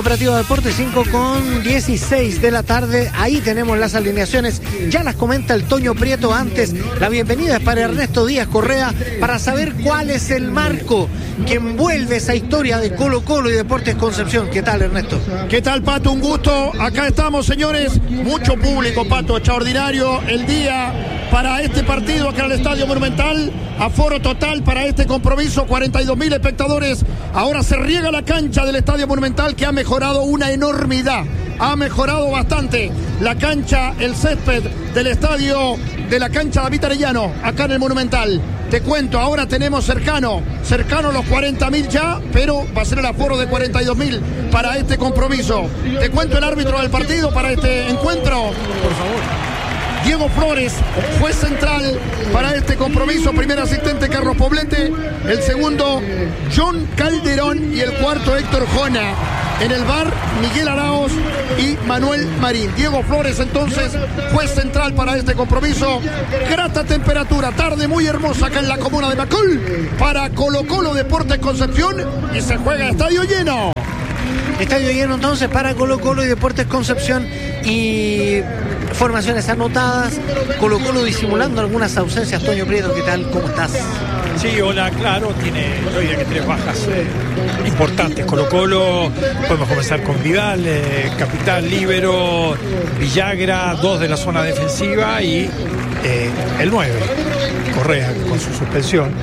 Operativo Deporte 5:16 de la tarde. Ahí tenemos las alineaciones. Ya las comenta el Toño Prieto. Antes, la bienvenida es para Ernesto Díaz Correa para saber cuál es el marco que envuelve esa historia de Colo Colo y Deportes Concepción. ¿Qué tal, Ernesto? ¿Qué tal, Pato? Un gusto. Acá estamos, señores. Mucho público, Pato. Extraordinario el día para este partido acá en el Estadio Monumental. Aforo total para este compromiso, 42.000 espectadores. Ahora se riega la cancha del Estadio Monumental, que ha mejorado una enormidad. Ha mejorado bastante la cancha, el césped del estadio, de la cancha David Arellano, acá en el Monumental. Te cuento, ahora tenemos cercano los 40.000 ya, pero va a ser el aforo de 42.000 para este compromiso. Te cuento el árbitro del partido para este encuentro. Por favor. Diego Flores, juez central para este compromiso, primer asistente Carlos Poblete, el segundo John Calderón y el cuarto Héctor Jona. En el VAR, Miguel Arauz y Manuel Marín. Diego Flores, entonces, juez central para este compromiso. Grata temperatura, tarde muy hermosa acá en la comuna de Macul para Colo Colo Deportes Concepción, y se juega estadio lleno. Estadio lleno entonces para Colo Colo y Deportes Concepción, y formaciones anotadas. Colo Colo disimulando algunas ausencias. Toño Prieto, ¿qué tal? ¿Cómo estás? Sí, hola, claro, tiene, yo diría que tres bajas importantes. Colo Colo, podemos comenzar con Vidal, capitán, líbero, Villagra, 2 de la zona defensiva, y el 9, Correa, con su suspensión.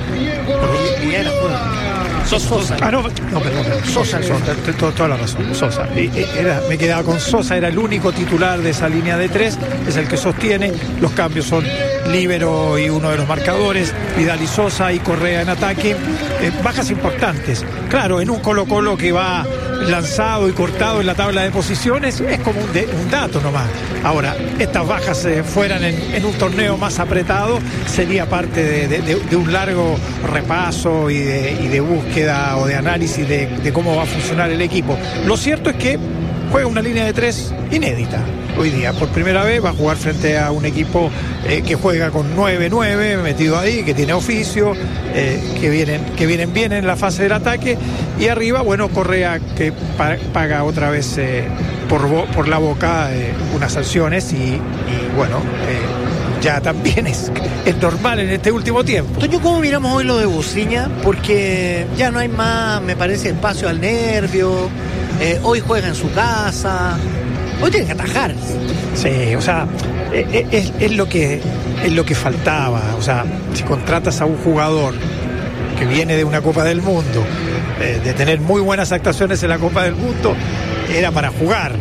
Sosa. Perdón. Sosa, toda la razón. Sosa. Me quedaba con Sosa, era el único titular de esa línea de 3, es el que sostiene. Los cambios son líbero y uno de los marcadores, Vidal y Sosa, y Correa en ataque. Bajas importantes. Claro, en un Colo Colo que va lanzado y cortado en la tabla de posiciones, es como un dato nomás. Ahora, estas bajas fueran en un torneo más apretado, sería parte de un largo repaso y de búsqueda o de análisis de cómo va a funcionar el equipo. Lo cierto es que juega una línea de 3 inédita hoy día. Por primera vez va a jugar frente a un equipo que juega con 9-9 metido ahí, que tiene oficio, que vienen bien en la fase del ataque, y arriba, bueno, Correa, que paga otra vez por la boca unas sanciones, y bueno, ya también es normal en este último tiempo. Toño, ¿cómo miramos hoy lo de Bociña? Porque ya no hay más, me parece, espacio al nervio. Hoy juega en su casa. Hoy tiene que atajar. Sí, o sea, es lo que faltaba. O sea, si contratas a un jugador que viene de una Copa del Mundo, de tener muy buenas actuaciones en la Copa del Mundo, era para jugar.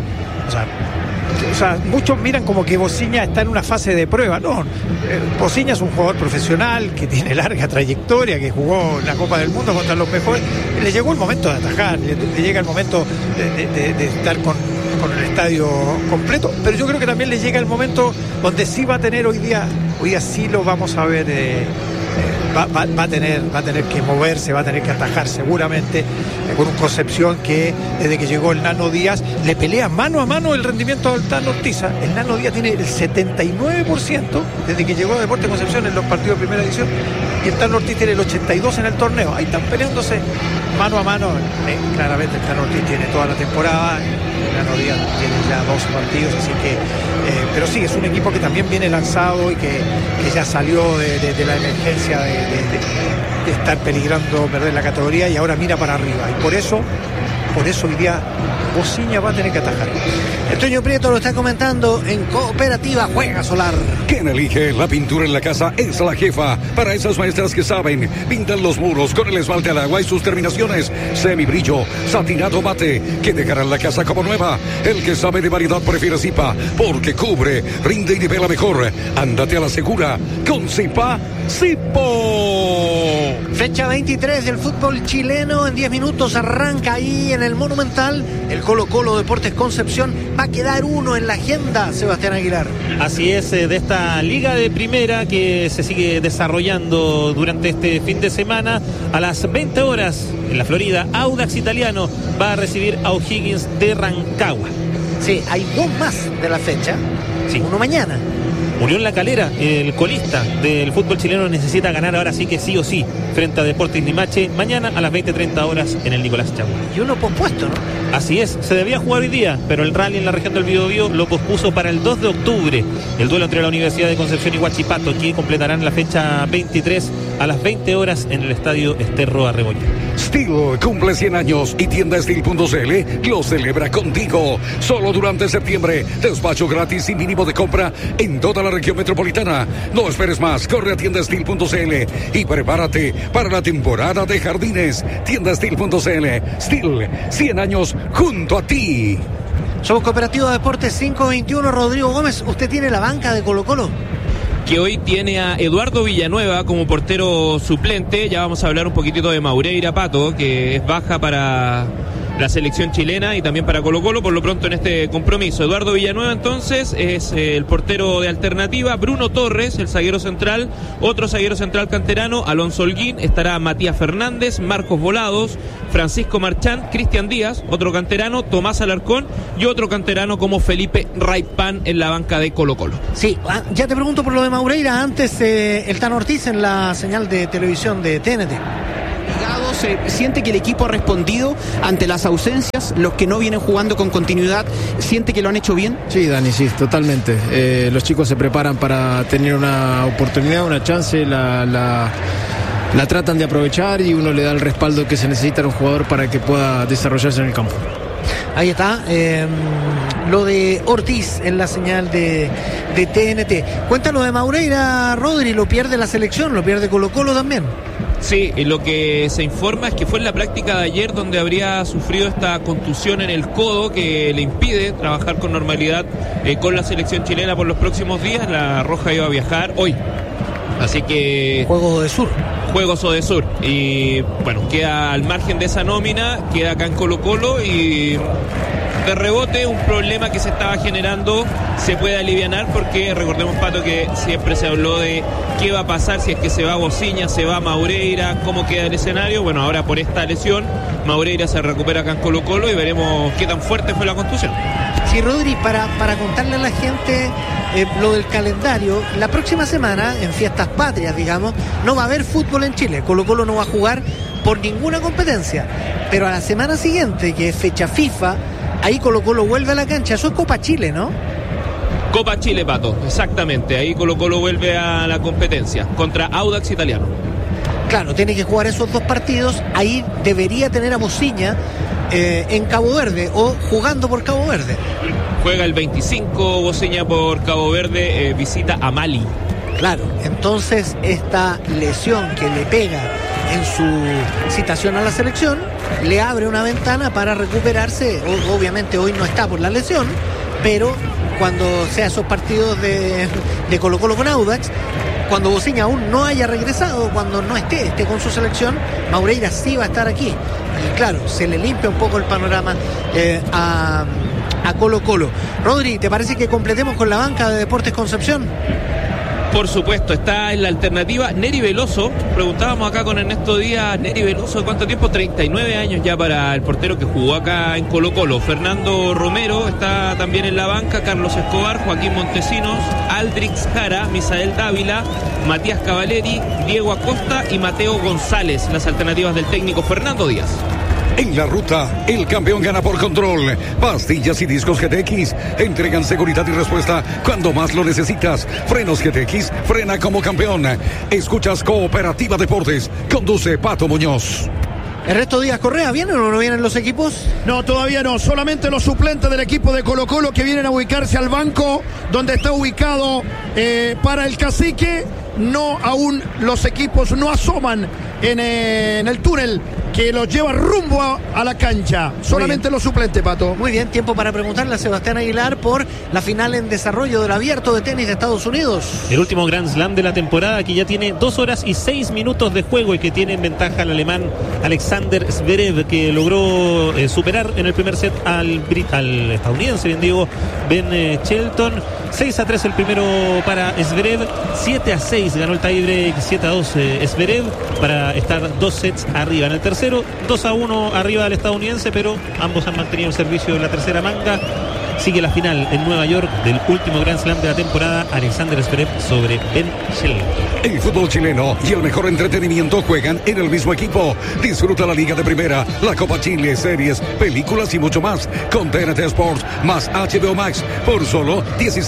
O sea, muchos miran como que Bociña está en una fase de prueba. No, Bociña es un jugador profesional que tiene larga trayectoria, que jugó en la Copa del Mundo contra los mejores. Le llegó el momento de atajar, le llega el momento de estar con el estadio completo, pero yo creo que también le llega el momento donde sí va a tener hoy día sí lo vamos a ver, va a tener que moverse, va a tener que atajar seguramente, con un Concepción que desde que llegó el Nano Díaz le pelea mano a mano el rendimiento del Tano Ortiza. El Nano Díaz tiene el 79% desde que llegó a Deportes Concepción en los partidos de primera edición, y el Tano Ortiz tiene el 82% en el torneo. Ahí están peleándose mano a mano. Claramente el Tano Ortiz tiene toda la temporada, el Nano Díaz tiene ya 2 partidos, así que pero sí, es un equipo que también viene lanzado y que ya salió de la emergencia de estar peligrando perder la categoría, y ahora mira para arriba, y por eso hoy día Bociña va a tener que atajar. El Toño Prieto lo está comentando en Cooperativa Juega Solar. ¿Quién elige la pintura en la casa? Es la jefa. Para esas maestras que saben, pintan los muros con el esmalte al agua y sus terminaciones semibrillo, satinado mate, que dejarán la casa como nueva. El que sabe de variedad prefiere Zipa, porque cubre, rinde y nivela mejor. Ándate a la segura con Zipa Zipo. Fecha 23 del fútbol chileno. En 10 minutos arranca ahí en el Monumental. El Colo Colo Deportes Concepción va a quedar uno en la agenda, Sebastián Aguilar. Así es, de esta liga de primera que se sigue desarrollando durante este fin de semana. A las 20 horas en la Florida, Audax Italiano va a recibir a O'Higgins de Rancagua. Sí, hay 2 más de la fecha. Sí. Uno mañana. Unión La Calera, el colista del fútbol chileno, necesita ganar ahora sí o sí frente a Deportes Limache mañana a las 20:30 horas en el Nicolás Chagua. Y uno pospuesto, ¿no? Así es, se debía jugar hoy día, pero el rally en la región del Biobío lo pospuso para el 2 de octubre. El duelo entre la Universidad de Concepción y Huachipato, que completarán la fecha 23 a las 20 horas en el estadio Esterro Arreboña. Steel cumple 100 años y tienda Steel.cl lo celebra contigo. Solo durante septiembre, despacho gratis y mínimo de compra en toda la región metropolitana. No esperes más, corre a tienda Steel.cl y prepárate para la temporada de jardines. Tienda Steel.cl. Steel, 100 años junto a ti. Somos Cooperativa de Deportes 521. Rodrigo Gómez, usted tiene la banca de Colo-Colo, que hoy tiene a Eduardo Villanueva como portero suplente. Ya vamos a hablar un poquitito de Maureira, Pato, que es baja para la selección chilena y también para Colo-Colo por lo pronto en este compromiso. Eduardo Villanueva entonces es el portero de alternativa. Bruno Torres, el zaguero central. Otro zaguero central canterano, Alonso Holguín. Estará Matías Fernández, Marcos Volados, Francisco Marchán, Cristian Díaz, otro canterano, Tomás Alarcón y otro canterano como Felipe Raipán en la banca de Colo-Colo. Sí, ya te pregunto por lo de Maureira. Antes el Tano Ortiz en la señal de televisión de TNT. Se siente que el equipo ha respondido ante las ausencias, los que no vienen jugando con continuidad, ¿siente que lo han hecho bien? Sí, Dani, sí, totalmente. Los chicos se preparan para tener una oportunidad, una chance, la tratan de aprovechar y uno le da el respaldo que se necesita a un jugador para que pueda desarrollarse en el campo. Ahí está, lo de Ortiz en la señal de TNT. Cuéntalo de Maureira, Rodri, lo pierde la selección, lo pierde Colo-Colo también. Sí, y lo que se informa es que fue en la práctica de ayer donde habría sufrido esta contusión en el codo que le impide trabajar con normalidad con la selección chilena por los próximos días. La Roja iba a viajar hoy, así que... Juegos de Sur. Y bueno, queda al margen de esa nómina, queda acá en Colo-Colo y de rebote un problema que se estaba generando se puede alivianar porque recordemos, Pato, que siempre se habló de qué va a pasar si es que se va Bociña, se va Maureira, cómo queda el escenario. Bueno, ahora por esta lesión Maureira se recupera acá en Colo-Colo y veremos qué tan fuerte fue la contusión. Sí, Rodri, para contarle a la gente lo del calendario, la próxima semana, en Fiestas Patrias, digamos, no va a haber fútbol en Chile. Colo-Colo no va a jugar por ninguna competencia, pero a la semana siguiente, que es fecha FIFA, ahí Colo-Colo vuelve a la cancha. Eso es Copa Chile, ¿no? Copa Chile, Pato, exactamente. Ahí Colo-Colo vuelve a la competencia contra Audax Italiano. Claro, tiene que jugar esos dos partidos. Ahí debería tener a Bociña en Cabo Verde o jugando por Cabo Verde. Juega el 25 Bociña por Cabo Verde, visita a Mali. Claro, entonces esta lesión que le pega en su citación a la selección le abre una ventana para recuperarse. Obviamente hoy no está por la lesión, pero cuando sea esos partidos de Colo-Colo con Audax, cuando Bociña aún no haya regresado, cuando no esté con su selección, Maureira sí va a estar aquí. Y claro, se le limpia un poco el panorama a Colo-Colo. Rodri, ¿te parece que completemos con la banca de Deportes Concepción? Por supuesto, está en la alternativa Neri Veloso. Preguntábamos acá con Ernesto Díaz, Neri Veloso, ¿cuánto tiempo? 39 años ya para el portero que jugó acá en Colo-Colo. Fernando Romero está también en la banca, Carlos Escobar, Joaquín Montesinos, Aldrix Jara, Misael Dávila, Matías Cavaleri, Diego Acosta y Mateo González, las alternativas del técnico Fernando Díaz. En la ruta, el campeón gana por control. Pastillas y discos GTX entregan seguridad y respuesta cuando más lo necesitas. Frenos GTX, frena como campeón. Escuchas Cooperativa Deportes. Conduce Pato Muñoz. Ernesto Díaz Correa, ¿vienen o no vienen los equipos? No, todavía no, solamente los suplentes del equipo de Colo-Colo que vienen a ubicarse al banco donde está ubicado para el Cacique. No, aún los equipos no asoman en el túnel que los lleva rumbo a la cancha. Solamente los suplentes, Pato. Muy bien, tiempo para preguntarle a Sebastián Aguilar por la final en desarrollo del Abierto de Tenis de Estados Unidos. El último Grand Slam de la temporada, que ya tiene 2 horas y 6 minutos de juego y que tiene en ventaja al alemán Alexander Zverev, que logró superar en el primer set al estadounidense, bien digo, Ben Shelton. 6-3 el primero para Zverev, 7-6 ganó el tiebreak, 7-2 Zverev para estar 2 sets arriba. En el tercero, 2-1 arriba del estadounidense, pero ambos han mantenido el servicio en la tercera manga. sigue la final en Nueva York del último Grand Slam de la temporada, Alexander Zverev sobre Ben Shelton. El fútbol chileno y el mejor entretenimiento juegan en el mismo equipo. Disfruta la Liga de Primera, la Copa Chile, series, películas y mucho más con TNT Sports más HBO Max por solo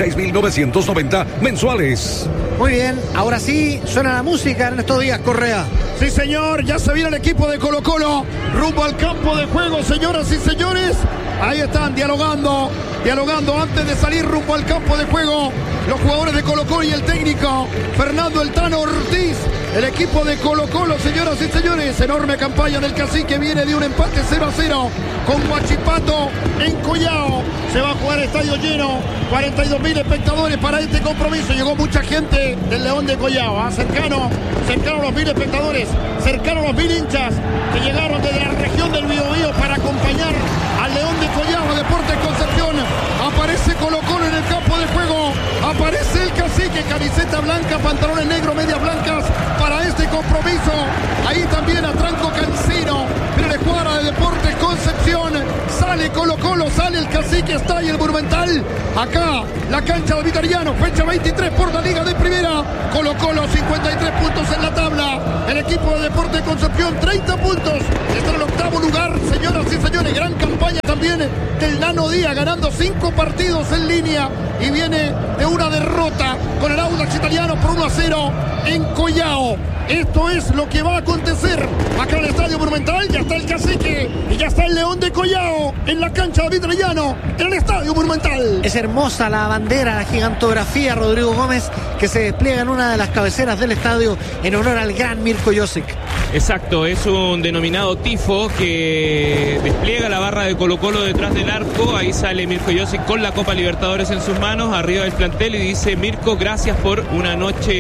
16.990 mensuales. Muy bien, ahora sí suena la música, Ernesto Díaz Correa. Sí, señor, ya se viene el equipo de Colo-Colo rumbo al campo de juego, señoras y señores. Ahí están dialogando antes de salir rumbo al campo de juego los jugadores de Colo-Colo y el técnico Fernando El Tano Ortiz. El equipo de Colo-Colo, señoras y señores, enorme campaña del Cacique, viene de un empate 0-0 con Huachipato en Collao. Se va a jugar estadio lleno, 42.000 espectadores para este compromiso. Llegó mucha gente del León de Collao, cercano a los 1.000 espectadores, cercano a los 1.000 hinchas que llegaron desde la región del Biobío para acompañar al León de Collao, Deportes Concepción. Aparece Colo-Colo en el campo de juego, aparece el Cacique, camiseta blanca, pantalones negros, medias blancas para este compromiso. Ahí también a Tranco Cancino, pero la escuadra de Deportes Concepción. Sale Colo-Colo, sale el Cacique, está ahí el Monumental. Acá la cancha de Vitaliano, fecha 23 por la Liga de Primera. Colo-Colo 53 puntos en la tabla. El equipo de Deportes Concepción 30 puntos. Está en el octavo lugar, señoras y señores. Gran campaña también del Nano Díaz, ganando 5 partidos en línea y viene de una derrota con el Audax Italiano por 1-0 en Collao. Esto es lo que va a acontecer acá en el Estadio Monumental. Ya está el Cacique y ya está el León de Collao en la cancha de Vitrellano, en el Estadio Monumental. Es hermosa la bandera, la gigantografía, Rodrigo Gómez, que se despliega en una de las cabeceras del estadio en honor al gran Mirko Josic. Exacto, es un denominado tifo que despliega la barra de Colo-Colo detrás del arco. Ahí sale Mirko Josic con la Copa Libertadores en sus manos, arriba del plantel, y dice: Mirko, gracias por la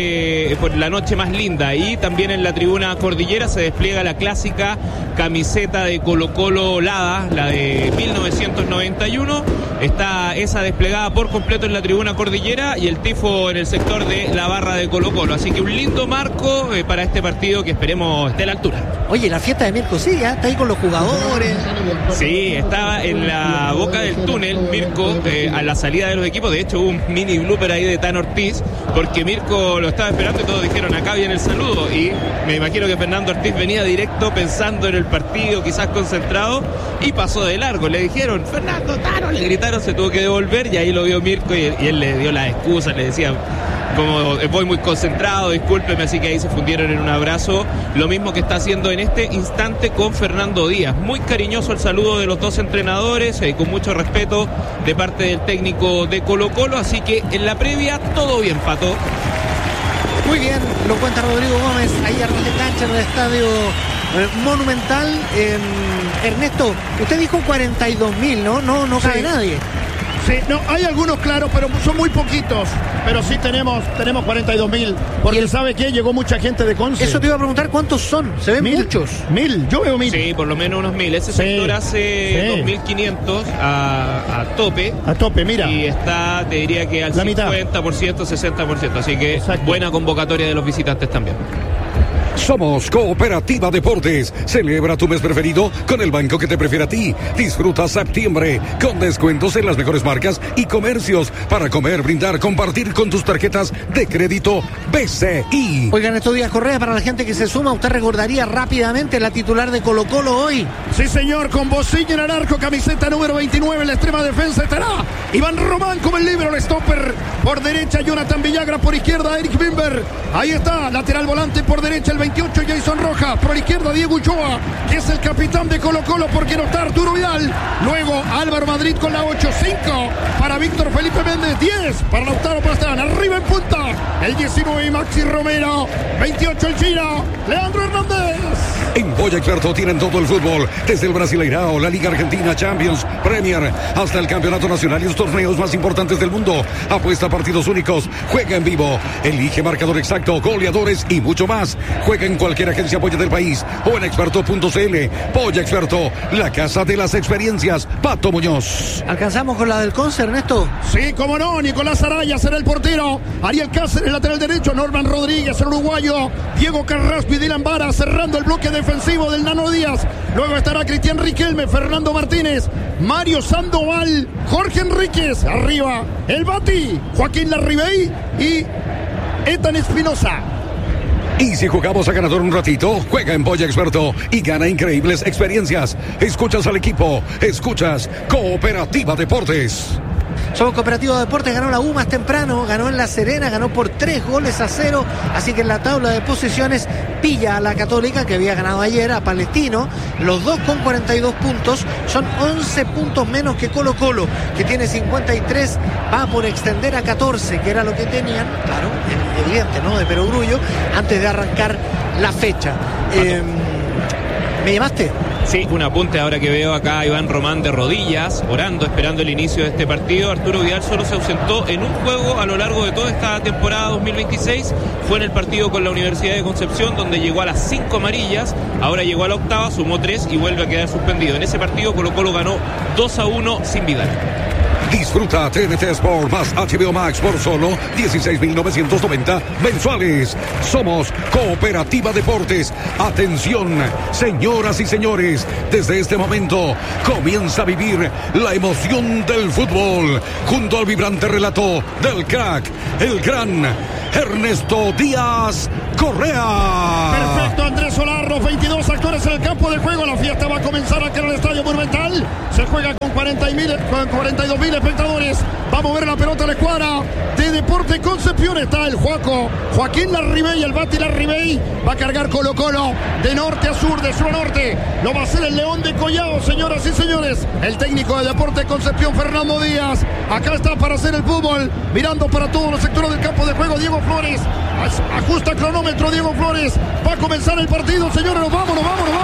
noche más linda. Y también en la tribuna Cordillera se despliega la clásica camiseta de Colo-Colo Lada, la de 1991. Está esa desplegada por completo en la tribuna Cordillera y el tifo en el sector de la barra de Colo-Colo. Así que un lindo marco para este partido que esperemos esté a la altura. Oye, la fiesta de Mirko sí, está ahí con los jugadores. Sí, estaba en la boca del túnel Mirko a la salida de los equipos. De hecho hubo un mini blooper ahí de Tano Ortiz, porque Mirko lo estaba esperando y todos dijeron: acá viene el saludo. Y me imagino que Fernando Ortiz venía directo pensando en el partido, quizás concentrado, y pasó de largo. Le dijeron: Fernando, Tano, le gritaron, se tuvo que devolver, y ahí lo vio Mirko y él le dio las excusas, le decía: como voy muy concentrado, discúlpeme. Así que ahí se fundieron en un abrazo, lo mismo que está haciendo en este instante con Fernando Díaz. Muy cariñoso el saludo de los dos entrenadores, con mucho respeto de parte del técnico de Colo-Colo. Así que en la previa todo bien, Pato. Muy bien, lo cuenta Rodrigo Gómez ahí a ras de cancha en el Estadio Monumental. Ernesto, usted dijo 42.000, ¿no? Cabe nadie. Sí, no, hay algunos, claro, pero son muy poquitos. Pero sí tenemos 42.000. Porque ¿sabe qué? Llegó mucha gente de Conce. Eso te iba a preguntar, ¿cuántos son? Se ven muchos. 1.000, yo veo 1.000. Sí, por lo menos unos 1.000. Ese sector hace 2.500 a tope. A tope, mira. Y está, te diría que al 50%, 60%. Así que exacto, buena convocatoria de los visitantes también. Somos Cooperativa Deportes. Celebra tu mes preferido con el banco que te prefiere a ti. Disfruta septiembre con descuentos en las mejores marcas y comercios para comer, brindar, compartir con tus tarjetas de crédito BCI. Oigan, estos días Correa, para la gente que se suma, ¿usted recordaría rápidamente la titular de Colo-Colo hoy? Sí, señor, con Bocilla en el arco, camiseta número 29 en la extrema defensa estará Iván Román como el líbero, el stopper por derecha, Jonathan Villagra, por izquierda Eric Bimber. Ahí está, lateral volante por derecha el 28, Jason Rojas, por izquierda Diego Uchoa, que es el capitán de Colo-Colo porque no está Arturo Vidal. Luego Álvaro Madrid con la 8, 5 para Víctor Felipe Méndez, 10 para Lautaro Pastrana, arriba en punta el 19 Maxi Romero, 28 el chino Leandro Hernández. En Boya Experto tienen todo el fútbol, desde el Brasileirao, la Liga Argentina, Champions, Premier, hasta el Campeonato Nacional y los torneos más importantes del mundo. Apuesta a partidos únicos, juega en vivo, elige marcador exacto, goleadores y mucho más. Juega en cualquier agencia Boya del país o en experto.cl. Boya Experto, la casa de las experiencias. Pato Muñoz. ¿Alcanzamos con la del Conce, Ernesto? Sí, cómo no. Nicolás Araya será el portero, Ariel Cáceres lateral derecho, Norman Rodríguez el uruguayo, Diego Carrasco y Dylan Vara cerrando el bloque defensivo del Nano Díaz. Luego estará Cristian Riquelme, Fernando Martínez, Mario Sandoval, Jorge Enríquez, arriba el Bati, Joaquín Larribey y Ethan Espinosa. Y si jugamos a ganador un ratito, juega en Boya Experto y gana increíbles experiencias. Escuchas al equipo, escuchas Cooperativa Deportes. Somos Cooperativa Deportes, ganó la U más temprano, ganó en La Serena, ganó por 3-0, así que en la tabla de posiciones pilla a la Católica, que había ganado ayer, a Palestino, los dos con 42 puntos, son 11 puntos menos que Colo Colo, que tiene 53, va por extender a 14, que era lo que tenían, claro, evidente, ¿no?, de Perogrullo, antes de arrancar la fecha. ¿Me llamaste? Sí, un apunte ahora que veo acá a Iván Román de rodillas, orando, esperando el inicio de este partido. Arturo Vidal solo se ausentó en un juego a lo largo de toda esta temporada 2026. Fue en el partido con la Universidad de Concepción, donde llegó a las 5 amarillas. Ahora llegó a la octava, sumó 3 y vuelve a quedar suspendido. En ese partido Colo Colo ganó 2-1 sin Vidal. Disfruta TNT Sport más HBO Max por solo 16.990 mensuales. Somos Cooperativa Deportes. Atención, señoras y señores, desde este momento comienza a vivir la emoción del fútbol junto al vibrante relato del crack, el gran Ernesto Díaz Correa. Perfecto, Andrés Solarro, 22 actores en el campo de juego. La fiesta va a comenzar acá en el Estadio Monumental. Se juega con 42.000 espectadores. Va a mover la pelota a la escuadra de Deportes Concepción. Está el Joaquín Larribey, el Bati Larribey. Va a cargar Colo Colo de norte a sur, de sur a norte. Lo va a hacer el León de Collao, señoras y señores. El técnico de Deportes Concepción, Fernando Díaz. Acá está para hacer el fútbol. Mirando para todos los sectores del campo de juego, Diego Flores. Ajusta cronómetro, Diego Flores. Va a comenzar el partido, señores. Nos vamos.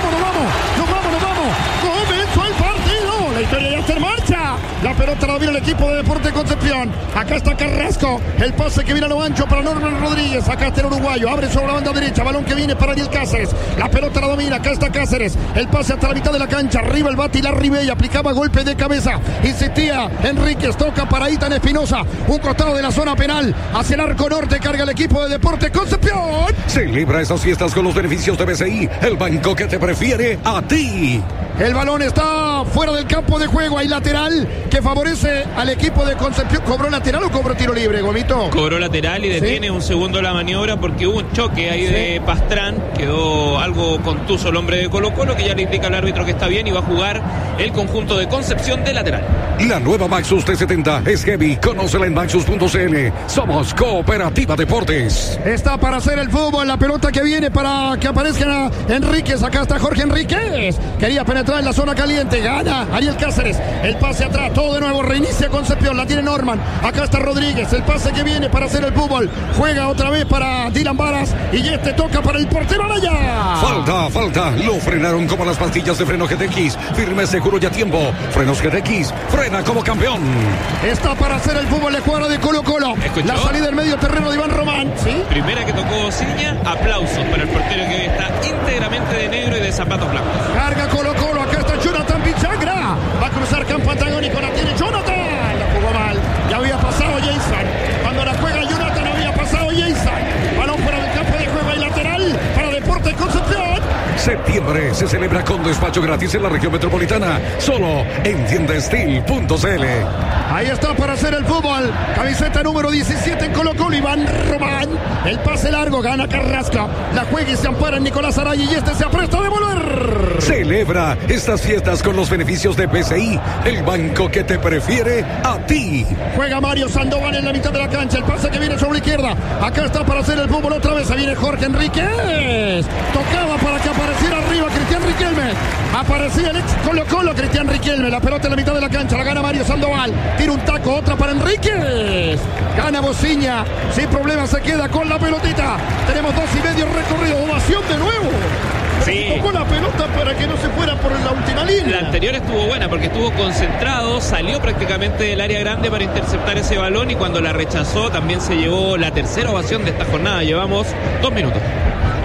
Comenzó el partido. La historia ya está en marcha. La pelota la viene el equipo de Deportes Concepción. Acá está Carrasco. El pase que viene a lo ancho para Norman Rodríguez. Acá está el uruguayo. Abre sobre la banda derecha. Balón que viene para Ariel Cáceres. La pelota la domina. Acá está Cáceres. El pase hasta la mitad de la cancha. Arriba el Bati Larribey. Aplicaba golpe de cabeza. Insistía Enríquez. Toca para Ethan Espinosa. Un costado de la zona penal. Hacia el arco norte. Carga el equipo de Deportes Concepción. Celebra esas fiestas con los beneficios de BCI. El banco que te prefiere a ti. El balón está fuera del campo de juego. Hay lateral que favorece al equipo de Concepción. ¿Cobró lateral o cobró tiro libre, Gomito? Cobró lateral y detiene un segundo la maniobra porque hubo un choque ahí de Pastrán. Quedó algo contuso el hombre de Colo Colo, que ya le indica al árbitro que está bien y va a jugar el conjunto de Concepción de lateral. La nueva Maxus T70 es heavy. Conócela en maxus.cl. Somos Cooperativa Deportes. Está para hacer el fútbol. La pelota que viene para que aparezca Enríquez. Acá está Jorge Enríquez. Quería penetrar en la zona caliente. Gana Ariel Cáceres. El pase atrás. Todo de nuevo. Reinicia Concepción. La tiene Norman. Acá está Rodríguez. El pase que viene para hacer el fútbol. Juega otra vez para Dylan Varas. Y este toca para el portero Araya. Falta. Lo frenaron como las pastillas de freno GTX. Firme, seguro y a tiempo. Frenos GTX. Frena como campeón. Está para hacer el fútbol la escuadra de Colo Colo. ¿Escuchó? La salida del medio terreno de Iván Román. ¿Sí? Primera que tocó Ciña. Aplausos para el portero que hoy está íntegramente de negro y de zapatos blancos. Carga Colo Colo. Acá está Jonathan Pichagra. Va a cruzar campo antagónico. La tiene Jonathan. La jugó mal. Ya había pasado Jason. Cuando la juega Jonathan había pasado Jason. Balón fuera del campo de juego y lateral para Deportes Concepción. Septiembre se celebra con despacho gratis en la región metropolitana. Solo en tiendastil.cl. Ahí está para hacer el fútbol. Camiseta número 17 en Colo Colo. Iván Román. El pase largo. Gana Carrasco. La juega y se ampara en Nicolás Araya. Y este se apresta a devolver. Celebra estas fiestas con los beneficios de BCI. El banco que te prefiere a ti. Juega Mario Sandoval en la mitad de la cancha. El pase que viene sobre la izquierda. Acá está para hacer el fútbol otra vez. Ahí viene Jorge Enríquez. Tocaba para que apareciera arriba Cristian Riquelme. Aparecía el ex Colo Colo Cristian Riquelme. La pelota en la mitad de la cancha. La gana Mario Sandoval. Tira un taco. Otra para Enríquez. Gana Bociña. Sin problema se queda con la pelotita. Tenemos 2:30 recorrido. Ovación de nuevo. Sí. Tocó la pelota para que no se fuera por la última línea. La anterior estuvo buena porque estuvo concentrado, salió prácticamente del área grande para interceptar ese balón y cuando la rechazó también se llevó la tercera ovación de esta jornada. Llevamos 2 minutos.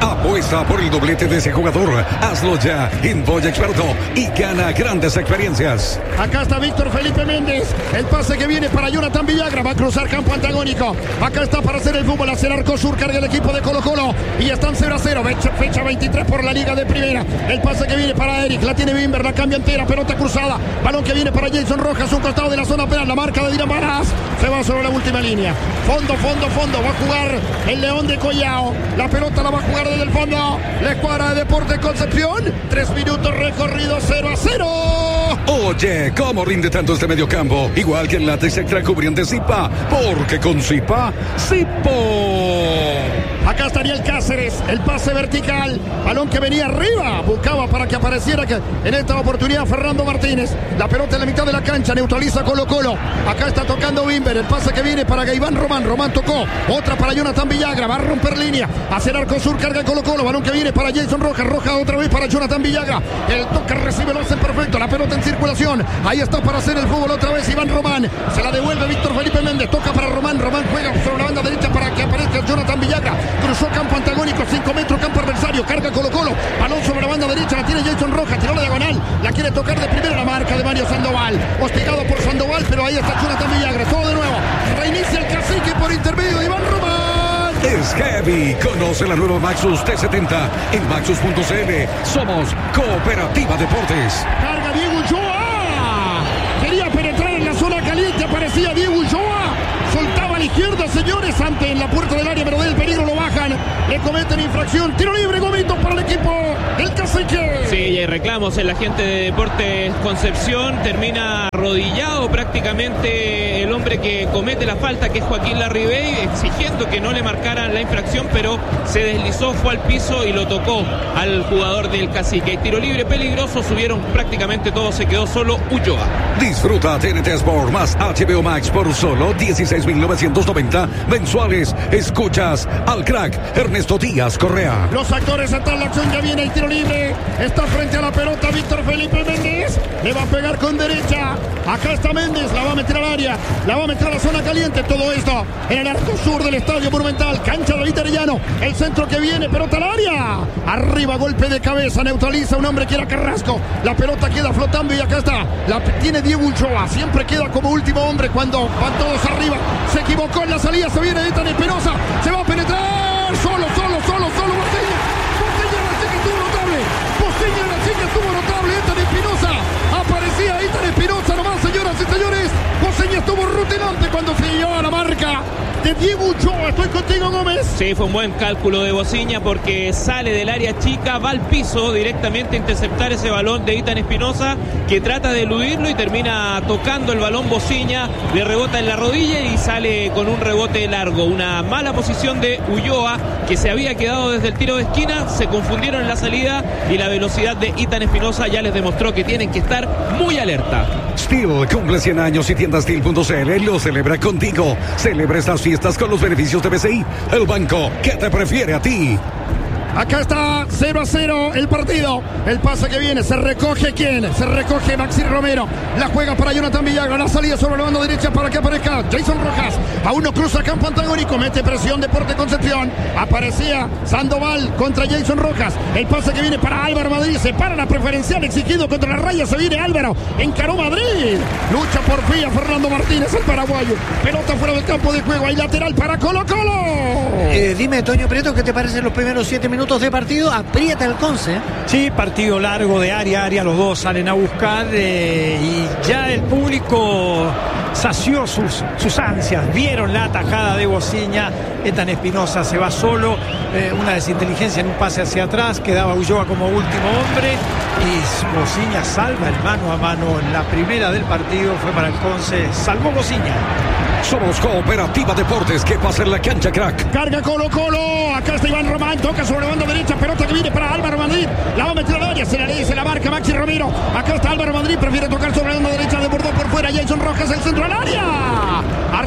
Apuesta por el doblete de ese jugador. Hazlo ya en Boya Experto y gana grandes experiencias. Acá está Víctor Felipe Méndez. El pase que viene para Jonathan Villagra. Va a cruzar campo antagónico. Acá está para hacer el fútbol hacia el arco sur. Carga el equipo de Colo-Colo. Y están 0-0. Fecha 23 por la Liga de Primera. El pase que viene para Eric. La tiene Bimber. La cambia entera. Pelota cruzada. Balón que viene para Jason Rojas. Un costado de la zona penal. La marca de Dylan Varas. Se va sobre la última línea. Fondo. Va a jugar el León de Collao. La pelota la va a jugar desde el fondo. La escuadra de Deportes Concepción. 3 minutos recorridos, 0-0. Oye, ¿cómo rinde tanto este mediocampo? Igual que en látex extra cubriente Zipa. Porque con Zipa, Zipo. Acá estaría el Cáceres, el pase vertical, balón que venía arriba, buscaba para que apareciera que en esta oportunidad Fernando Martínez, la pelota en la mitad de la cancha, neutraliza Colo-Colo, acá está tocando Bimber, el pase que viene para Gaiván Román tocó, otra para Jonathan Villagra, va a romper línea, hacia el arco sur, carga Colo-Colo, balón que viene para Jason Rojas otra vez para Jonathan Villagra, el toque recibe, lo hace perfecto, la pelota en circulación, ahí está para hacer el fútbol otra vez Iván Román, se la devuelve Víctor Felipe Méndez, toca para Román juega sobre la banda derecha para que aparezca Jonathan Villagra, cruzó campo antagónico, 5 metros, campo adversario, carga Colo-Colo, balón sobre la banda derecha, la tiene Jason Rojas, tiró la diagonal, la quiere tocar de primera, la marca de Mario Sandoval, hostigado por Sandoval, pero ahí está Jonathan Villagra, todo de nuevo, reinicia el cacique por intermedio de Iván Román. Es heavy, conoce la nueva Maxus T70 en Maxus.cl, somos Cooperativa Deportes. Carga Diego Ulloa, quería penetrar en la zona caliente, aparecía Diego Ulloa, soltaba a la izquierda, señores, ante en la puerta del área, pero del peligro lo bajan, le cometen infracción, tiro libre, Gomito para el equipo del Cacique. Sí, y hay reclamos en la gente de Deportes Concepción, termina arrodillado prácticamente el hombre que comete la falta, que es Joaquín Larribey, exigiendo que no le marcaran la infracción, pero se deslizó, fue al piso y lo tocó al jugador del Cacique. Tiro libre peligroso, subieron prácticamente todos, se quedó solo Ulloa. Disfruta TNT Sport más HBO Max por solo 16.990 mensuales. Escuchas al crack Ernesto Díaz Correa. Los actores están en la acción, ya viene el tiro libre, está frente a la pelota Víctor Felipe Méndez, le va a pegar con derecha, acá está Méndez, la va a meter al área, la va a meter a la zona caliente, todo esto en el arco sur del Estadio Monumental, cancha David Arellano, el centro que viene, pelota al área, arriba, golpe de cabeza, neutraliza un hombre que era Carrasco, la pelota queda flotando y acá está, la tiene Diego Ulloa, siempre queda como último hombre cuando van todos arriba, se equivocó en la salida, se viene Ethan Espinosa, se va a penetrar, solo, Bocella, la chica estuvo notable, Ethan Espinosa, aparecía Ethan Espinosa nomás, señoras y señores, Bocella estuvo rutilante cuando se llevó a la marca de Diego Ulloa. Estoy contigo, Gómez. Sí, fue un buen cálculo de Bociña porque sale del área chica, va al piso directamente a interceptar ese balón de Ethan Espinosa, que trata de eludirlo y termina tocando el balón Bociña, le rebota en la rodilla y sale con un rebote largo. Una mala posición de Ulloa, que se había quedado desde el tiro de esquina, se confundieron en la salida y la velocidad de Ethan Espinosa ya les demostró que tienen que estar muy alerta. Steel cumple 100 años y tienda Steel.cl lo celebra contigo. Celebra estas fiestas con los beneficios de BCI, el banco que te prefiere a ti. Acá está 0-0 el partido. El pase que viene, se recoge ¿quién? Se recoge Maxi Romero. La juega para Jonathan Villagra. La salida sobre la banda derecha para que aparezca Jason Rojas. Aún no cruza campo antagónico. Mete presión Deportes Concepción. Aparecía Sandoval contra Jason Rojas. El pase que viene para Álvaro Madrid. Se para la preferencial exigido contra la raya. Se viene Álvaro. Encaró Madrid. Lucha por fin a Fernando Martínez, el paraguayo. Pelota fuera del campo de juego. Hay lateral para Colo-Colo. Dime, Toño Prieto, ¿qué te parecen los primeros 7 minutos de partido? Aprieta el Conce. Sí, partido largo de área a área, los dos salen a buscar y ya el público sació sus ansias, vieron la atajada de Bociña, Ethan Espinosa se va solo, una desinteligencia en un pase hacia atrás, quedaba Ulloa como último hombre y Bociña salva el mano a mano, la primera del partido fue para el Conce, salvó Bociña. Somos Cooperativa Deportes, que pasa en la cancha, crack. Carga Colo-Colo, acá está Iván Román, toca sobre la banda derecha, pelota que viene para Álvaro Madrid, la va a meter al área, se la marca Maxi Romero, acá está Álvaro Madrid, prefiere tocar sobre la banda derecha, desbordó por fuera Jason Rojas, el centro al área,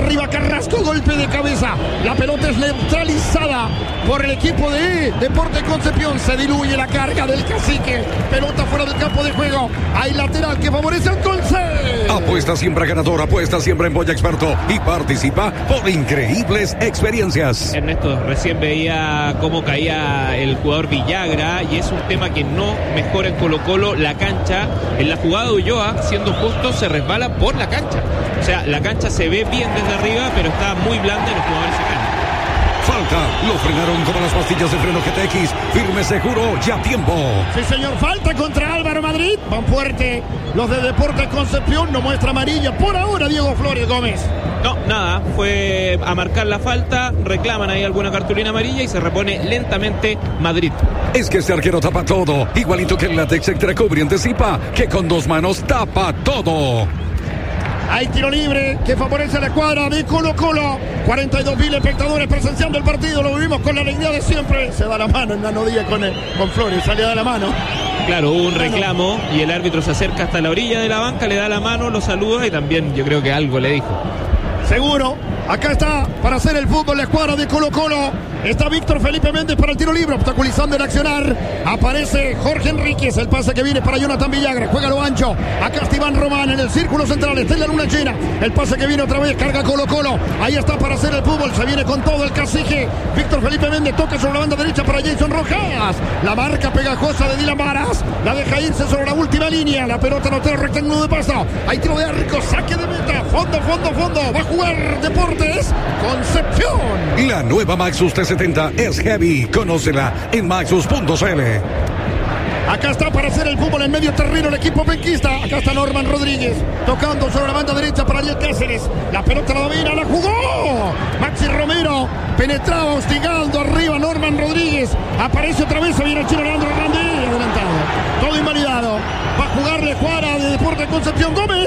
arriba Carrasco, golpe de cabeza. La pelota es neutralizada por el equipo de Deportes Concepción. Se diluye la carga del Cacique. Pelota fuera del campo de juego. Hay lateral que favorece al Conce. Apuesta siempre ganador, apuesta siempre en Boya Experto y participa por increíbles experiencias. Ernesto, recién veía cómo caía el jugador Villagra y es un tema que no mejora en Colo-Colo. La cancha, en la jugada de Ulloa, siendo justo, se resbala por la cancha. O sea, la cancha se ve bien desde arriba, pero está muy blanda y los jugadores se caen. Falta, lo frenaron como las pastillas de freno GTX. Firme, seguro, ya tiempo. Sí, señor, falta contra Álvaro Madrid. Van fuerte los de Deportes Concepción. No muestra amarilla por ahora Diego Flores Gómez. No, nada, fue a marcar la falta, reclaman ahí alguna cartulina amarilla y se repone lentamente Madrid. Es que este arquero tapa todo, igualito que el látex extra cubriente Zipa, que con 2 manos tapa todo. Hay tiro libre que favorece a la escuadra de Colo-Colo. 42.000 espectadores presenciando el partido. Lo vivimos con la alegría de siempre. Se da la mano en Nano Díaz con Flores. Sale a dar la mano. Claro, hubo un reclamo y el árbitro se acerca hasta la orilla de la banca, le da la mano, lo saluda y también yo creo que algo le dijo. Seguro, acá está para hacer el fútbol la escuadra de Colo-Colo. Está Víctor Felipe Méndez para el tiro libre, obstaculizando el accionar. Aparece Jorge Enríquez, el pase que viene para Jonathan Villagra. Juega lo ancho. Acá está Iván Román en el círculo central. Está en la luna llena. El pase que viene otra vez, carga Colo-Colo. Ahí está para hacer el fútbol. Se viene con todo el Cacique. Víctor Felipe Méndez toca sobre la banda derecha para Jason Rojas. La marca pegajosa de Dylan Varas. La deja irse sobre la última línea. La pelota no tiene rectángulo de paso. Hay tiro de arco, saque de meta. Fondo. Va a jugar Deportes Concepción. La nueva Maxus T70 es heavy. Conócela en maxus.cl. Acá está para hacer el fútbol en medio terreno el equipo penquista. Acá está Norman Rodríguez tocando sobre la banda derecha para Ariel Cáceres. La pelota la domina, la jugó Maxi Romero. Penetraba, hostigando arriba Norman Rodríguez. Aparece otra vez, se viene el chino Leandro Hernández. Adelantado, todo invalidado. Va a jugarle Juara de Deportes Concepción Gómez.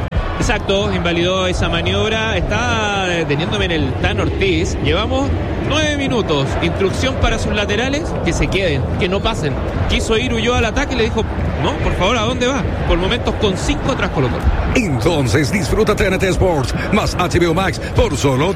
Exacto, invalidó esa maniobra. Está deteniéndome en el Tan Ortiz. Llevamos 9 minutos. Instrucción para sus laterales, que se queden, que no pasen. Quiso ir Ulloa al ataque y le dijo, no, por favor, ¿a dónde va? Por momentos con 5 atrás Colo-Colo. Entonces disfruta TNT Sports más HBO Max por solo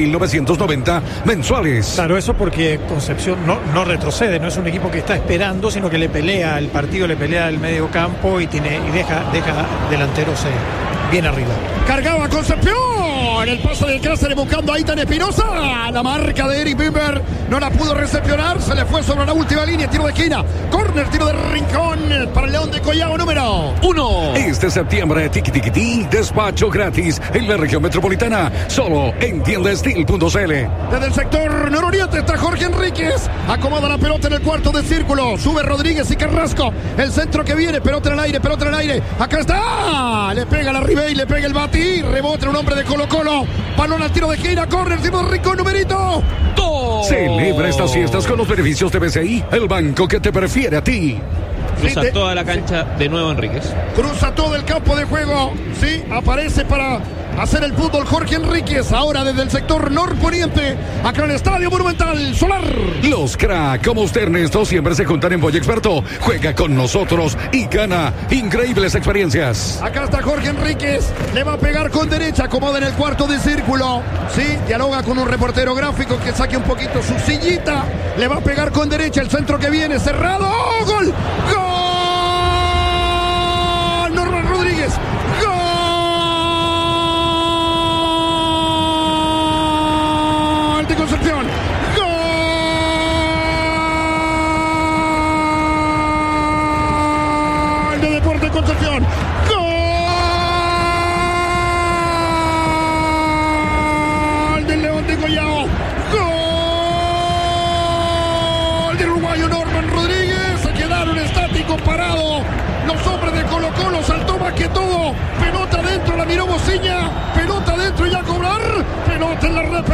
16.990 mensuales. Claro, eso porque Concepción no retrocede, no es un equipo que está esperando, sino que le pelea el partido, le pelea el medio campo y deja delanteros bien arriba. Cargaba Concepción. El paso del Cáceres buscando a Itan Espinosa. La marca de Eric Bimber no la pudo recepcionar. Se le fue sobre la última línea. Tiro de esquina. Córner, tiro de rincón para el León de Collao número 1. Este septiembre, tiki-tiki-ti, despacho gratis en la región metropolitana. Solo en tiendastil.cl. Desde el sector nororiente está Jorge Enríquez. Acomoda la pelota en el cuarto de círculo. Sube Rodríguez y Carrasco. El centro que viene. Pelota en el aire. Acá está. Le pega la Ribey, le pega el Bati. Rebota un hombre de Colo-Colo. Balón al tiro de esquina. Córner, tiro de rincón numerito 2. Celebra estas fiestas con los beneficios de BCI, el banco que te prefiere a ti. Cruza toda la cancha de nuevo Enríquez. Cruza todo el campo de juego. Sí, aparece para hacer el fútbol Jorge Enríquez. Ahora desde el sector norponiente, acá en el Estadio Monumental Solar. Los crack como usted, Ernesto, siempre se juntan en Boya Experto. Juega con nosotros y gana increíbles experiencias. Acá está Jorge Enríquez. Le va a pegar con derecha. Acomoda en el cuarto de círculo. Sí, dialoga con un reportero gráfico que saque un poquito su sillita. Le va a pegar con derecha. El centro que viene cerrado. ¡Gol! ¡Gol! Norman Rodríguez. ¡Gol! De Concepción. ¡Gol! De Deportes Concepción. ¡Gol! Del León de Collao. ¡Gol! Del uruguayo Norman Rodríguez. Se quedaron estáticos, parados. Los hombres de Colo-Colo, saltó más que todo. Pelota adentro, la miró Bociña. Pelota adentro y a cobrar. Pelota en la red.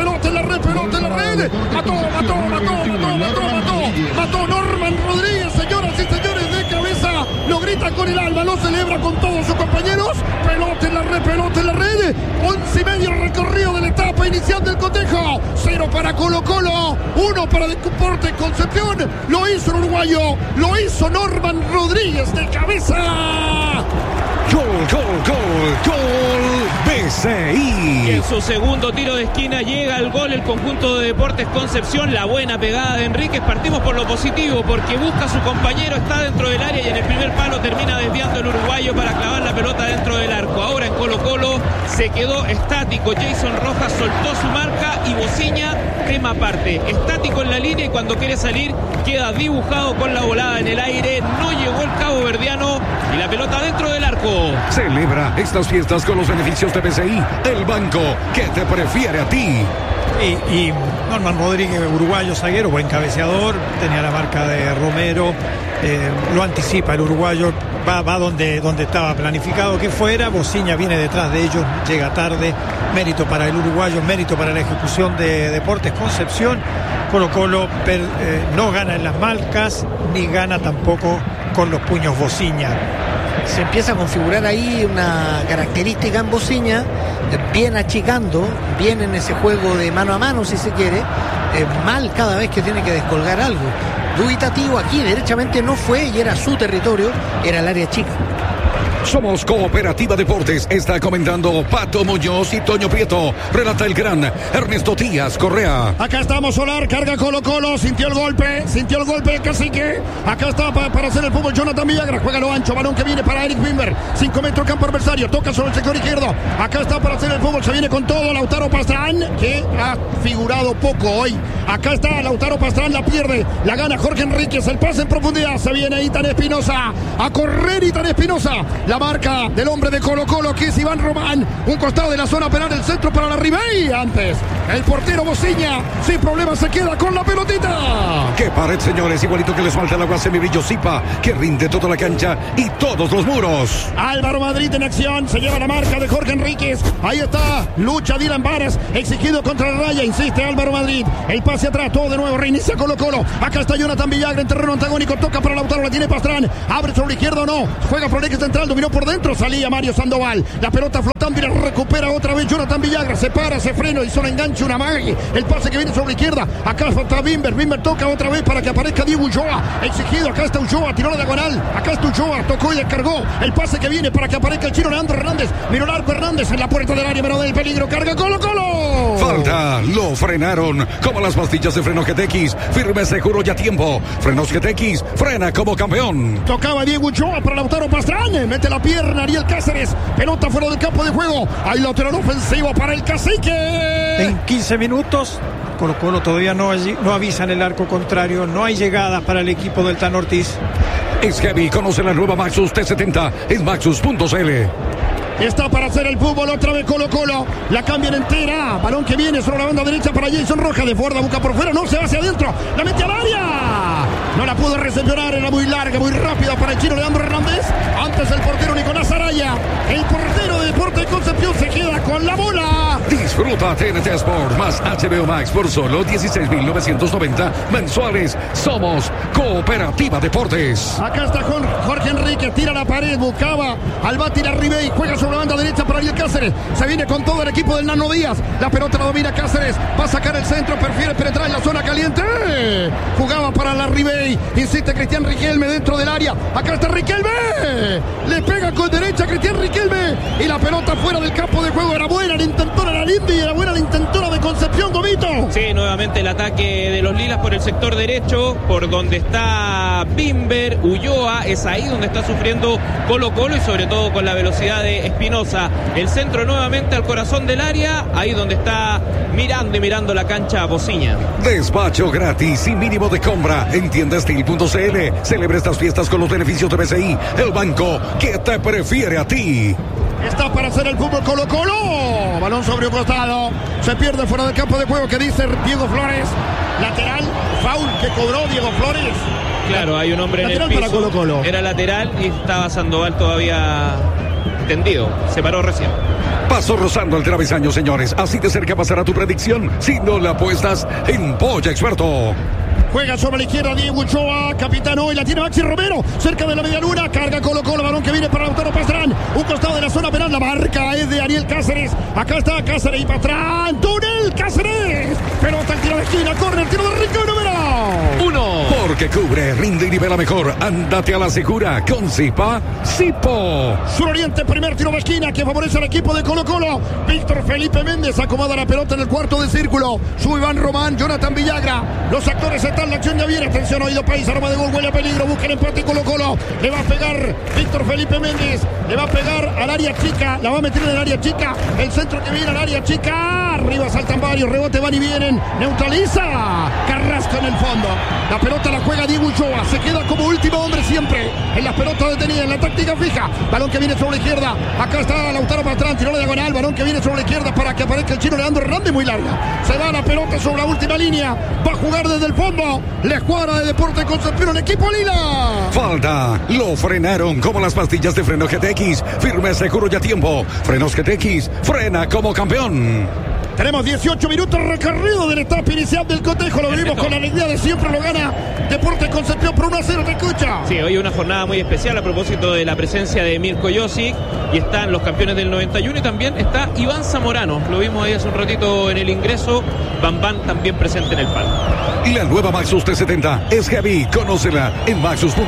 Mató Norman Rodríguez, señoras y señores, de cabeza. Lo grita con el alma, lo celebra con todos sus compañeros. Pelota en la red. 11 y medio recorrido de la etapa inicial del cotejo. 0 para Colo-Colo. uno para Deportes Concepción. Lo hizo el uruguayo, lo hizo Norman Rodríguez de cabeza. Gol, BCI. Y en su segundo tiro de esquina llega el gol el conjunto de Deportes Concepción. La buena pegada de Enríquez. Partimos por lo positivo porque busca a su compañero, está dentro del área y en el primer palo termina desviando el uruguayo para clavar la pelota dentro del arco. Ahora en Colo-Colo se quedó estático. Jason Rojas soltó su marca y Bociña tema aparte. Estático en la línea y cuando quiere salir queda dibujado con la volada en el aire. No llegó el cabo verdiano y la pelota dentro del arco. Celebra estas fiestas con los beneficios de BCI, el banco que te prefiere a ti. Y Norman Rodríguez, uruguayo, zaguero, buen cabeceador, tenía la marca de Romero, lo anticipa el uruguayo, va donde estaba planificado que fuera. Bociña viene detrás de ellos, llega tarde. Mérito para el uruguayo, mérito para la ejecución de Deportes Concepción. Colo-Colo no gana en las marcas, ni gana tampoco con los puños Bociña. Se empieza a configurar ahí una característica en Bociña, bien achicando, bien en ese juego de mano a mano, si se quiere, mal cada vez que tiene que descolgar algo. Dubitativo aquí, derechamente no fue y era su territorio, era el área chica. Somos Cooperativa Deportes. Está comentando Pato Muñoz y Toño Prieto. Relata el gran Ernesto Díaz Correa. Acá estamos, Solar, carga Colo-Colo, sintió el golpe el cacique. Acá está para hacer el fútbol Jonathan Villagra, juega lo ancho, balón que viene para Eric Wimber, 5 metros campo adversario, toca sobre el sector izquierdo. Acá está para hacer el fútbol, se viene con todo Lautaro Pastrán, que ha figurado poco hoy. Acá está Lautaro Pastrán, la pierde, la gana Jorge Enríquez, el pase en profundidad, se viene Ethan Espinosa, a correr Ethan Espinosa. La marca del hombre de Colo-Colo, que es Iván Román, un costado de la zona penal, el centro para la Ribey. Antes el portero Bociña sin problema se queda con la pelotita. ¡Qué pared, señores! Igualito que les falta el agua Semibrillo Zipa, que rinde toda la cancha y todos los muros. Álvaro Madrid en acción, se lleva la marca de Jorge Enríquez. Ahí está, lucha Dylan Varas, exigido contra la raya, insiste Álvaro Madrid. El pase atrás, todo de nuevo, reinicia Colo-Colo. Acá está Jonathan Villagra en terreno antagónico, toca para Lautaro, la tiene Pastrán, abre sobre la izquierda o no, juega por el eje central, dominó por dentro, salía Mario Sandoval, la pelota flotando y la recupera otra vez Jonathan Villagra, se para, se frena, hizo un enganche, una magia, el pase que viene sobre la izquierda, acá está Wimber toca otra vez para que aparezca Diego Ulloa, exigido, acá está Ulloa, tiró la diagonal, acá está Ulloa, tocó y descargó, el pase que viene para que aparezca el chino Leandro Hernández, miró el arco Hernández en la puerta del área, pero del peligro, carga Colo-Colo. Falta, lo frenaron, como las pastillas de freno GTX, firme, seguro y a tiempo, frenos GTX, frena como campeón. Tocaba Diego Ulloa para Lautaro Pastrán, mete la pierna Ariel Cáceres, pelota fuera del campo de juego, hay lateral ofensivo para el cacique. En 15 minutos, Colo-Colo todavía no avisa en el arco contrario, no hay llegadas para el equipo del Tan Ortiz. Es heavy, conoce la nueva Maxus T70 en maxus.cl. Está para hacer el fútbol otra vez Colo-Colo. La cambian entera. Balón que viene sobre la banda derecha para Jason Rojas. Desborda, busca por fuera. No, se va hacia adentro. La mete al área. No la pudo recepcionar. Era muy larga, muy rápida para el chino Leandro Hernández. Antes el portero Nicolás Araya. El portero de Deportes Concepción se queda con la bola. Disfruta TNT Sport más HBO Max por solo 16.990 mensuales. Somos Cooperativa Deportes. Acá está Jorge Enríquez. Tira la pared. Buscaba al bate la Ribey. Juega sobre la banda derecha para Ariel Cáceres. Se viene con todo el equipo del Nano Díaz. La pelota la domina Cáceres. Va a sacar el centro. Prefiere penetrar en la zona caliente. Jugaba para la Ribey. Insiste Cristian Riquelme dentro del área. Acá está Riquelme. Le pega con derecha a Cristian Riquelme. Y la pelota fuera del campo de juego. Era buena la intentora la Lindy y era buena la intentora de Concepción, Gomito. Sí, nuevamente el ataque de los lilas por el sector derecho. Por donde está Wimber, Ulloa. Es ahí donde está sufriendo Colo-Colo y sobre todo con la velocidad de Espinosa. El centro nuevamente al corazón del área. Ahí donde está mirando la cancha Bociña. Despacho gratis y mínimo de compra en tiendastil.cl. Celebra estas fiestas con los beneficios de BCI, el banco que te prefiere a ti. Está para hacer el fútbol Colo-Colo. Balón sobre un costado. Se pierde fuera del campo de juego. Que dice Diego Flores. Lateral. Foul que cobró Diego Flores. Claro, hay un hombre lateral en el piso. Para Colo-Colo. Era lateral y estaba Sandoval todavía tendido. Se paró recién. Paso rozando el travesaño, señores. Así de cerca pasará tu predicción si no la apuestas en Polla Experto. Juega sobre la izquierda Diego Ulloa, capitán hoy, la tiene Maxi Romero, cerca de la media luna, carga Colo-Colo, balón que viene para Lautaro Pastrán, un costado de la zona penal, la marca es de Ariel Cáceres, acá está Cáceres y Pastrán, túnel Cáceres, pelota al tiro de esquina, corre el tiro de Rico número 1. Porque cubre, rinde y nivela mejor. Ándate a la segura con Zipa Sipo. Sur Oriente, primer tiro de esquina que favorece al equipo de Colo-Colo. Víctor Felipe Méndez acomoda la pelota en el cuarto de círculo. Sube Iván Román, Jonathan Villagra. Los actores están, la acción ya viene. Atención, oído país, arma de gol, huele a peligro. Busca el empate Colo-Colo. Le va a pegar Víctor Felipe Méndez. Le va a pegar al área chica. La va a meter en el área chica. El centro que viene al área chica. Arriba saltan varios. Rebote van y vienen. Neutraliza. Carrasco en el fondo. La pelota la juega Diego Ulloa. Se queda como último hombre siempre. En las pelotas detenidas, en la táctica fija. Balón que viene sobre la izquierda. Acá está Lautaro Pastrán. Tiró la diagonal. Balón que viene sobre la izquierda para que aparezca el chino Leandro Hernández. Muy larga. Se va la pelota sobre la última línea. Va a jugar desde el fondo. La escuadra de Deportes Concepción. El equipo Lila. Falta. Lo frenaron como las pastillas de freno GTX. Firme, seguro y a tiempo. Frenos GTX. Frena como campeón. Tenemos 18 minutos recorrido del etapa inicial del cotejo. Lo venimos con la alegría de siempre. Lo gana Deportes Concepción por 1-0. Te escucha. Sí, hoy una jornada muy especial a propósito de la presencia de Mirko Josic. Y están los campeones del 91 y también está Iván Zamorano. Lo vimos ahí hace un ratito en el ingreso. Bambán también presente en el palco. Y la nueva Maxus T70 es heavy. Conócela en maxus.cl.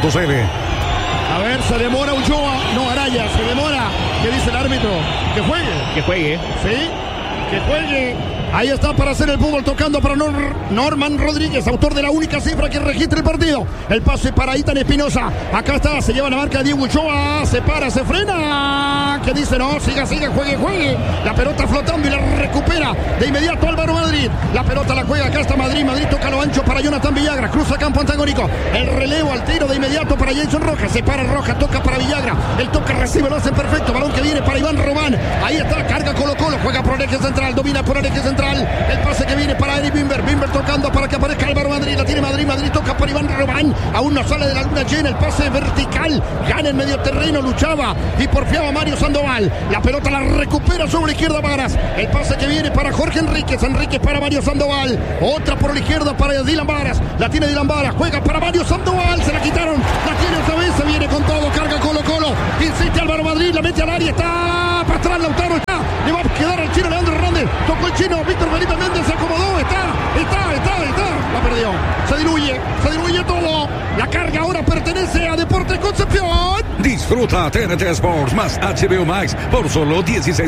A ver, se demora Ulloa. No, Araya, se demora. ¿Qué dice el árbitro? Que juegue. Que juegue. Sí. Que juegue. Ahí está para hacer el fútbol, tocando para Norman Rodríguez, autor de la única cifra que registra el partido. El pase para Itan Espinosa. Acá está, se lleva la marca de Diego Ulloa. Se para, se frena. ¿Qué dice? No, siga, juegue. La pelota flotando y la recupera de inmediato Álvaro Madrid. La pelota la juega, acá está Madrid. Madrid toca lo ancho para Jonathan Villagra. Cruza campo antagónico. El relevo al tiro de inmediato para Jason Rojas. Se para Rojas, toca para Villagra. El toque recibe, lo hace perfecto. Balón que viene para Iván Román. Ahí está, carga Colo-Colo. Juega por el eje central, domina por el eje central. El pase que viene para Eric Bimber. Bimber tocando para que aparezca Álvaro Madrid. La tiene Madrid. Madrid toca para Iván Román. Aún no sale de la luna llena. El pase vertical. Gana en medio terreno. Luchaba y porfiaba Mario Sandoval. La pelota la recupera sobre la izquierda Varas. El pase que viene para Jorge Enríquez. Enríquez para Mario Sandoval. Otra por la izquierda para Dylan Varas. La tiene Dylan Varas. Juega para Mario Sandoval. Se la quitaron. La tiene otra vez. Se viene con todo. Carga Colo-Colo. Insiste Álvaro Madrid. La mete al área. Está para atrás Lautaro. Está. Le va a quedar al chino Leandro Hernández. Tocó el chino. Víctor Felipe Méndez se acomodó. Está. La perdió. Se diluye todo. La carga ahora pertenece a Deportes Concepción. Disfruta TNT Sports más HBO Max por solo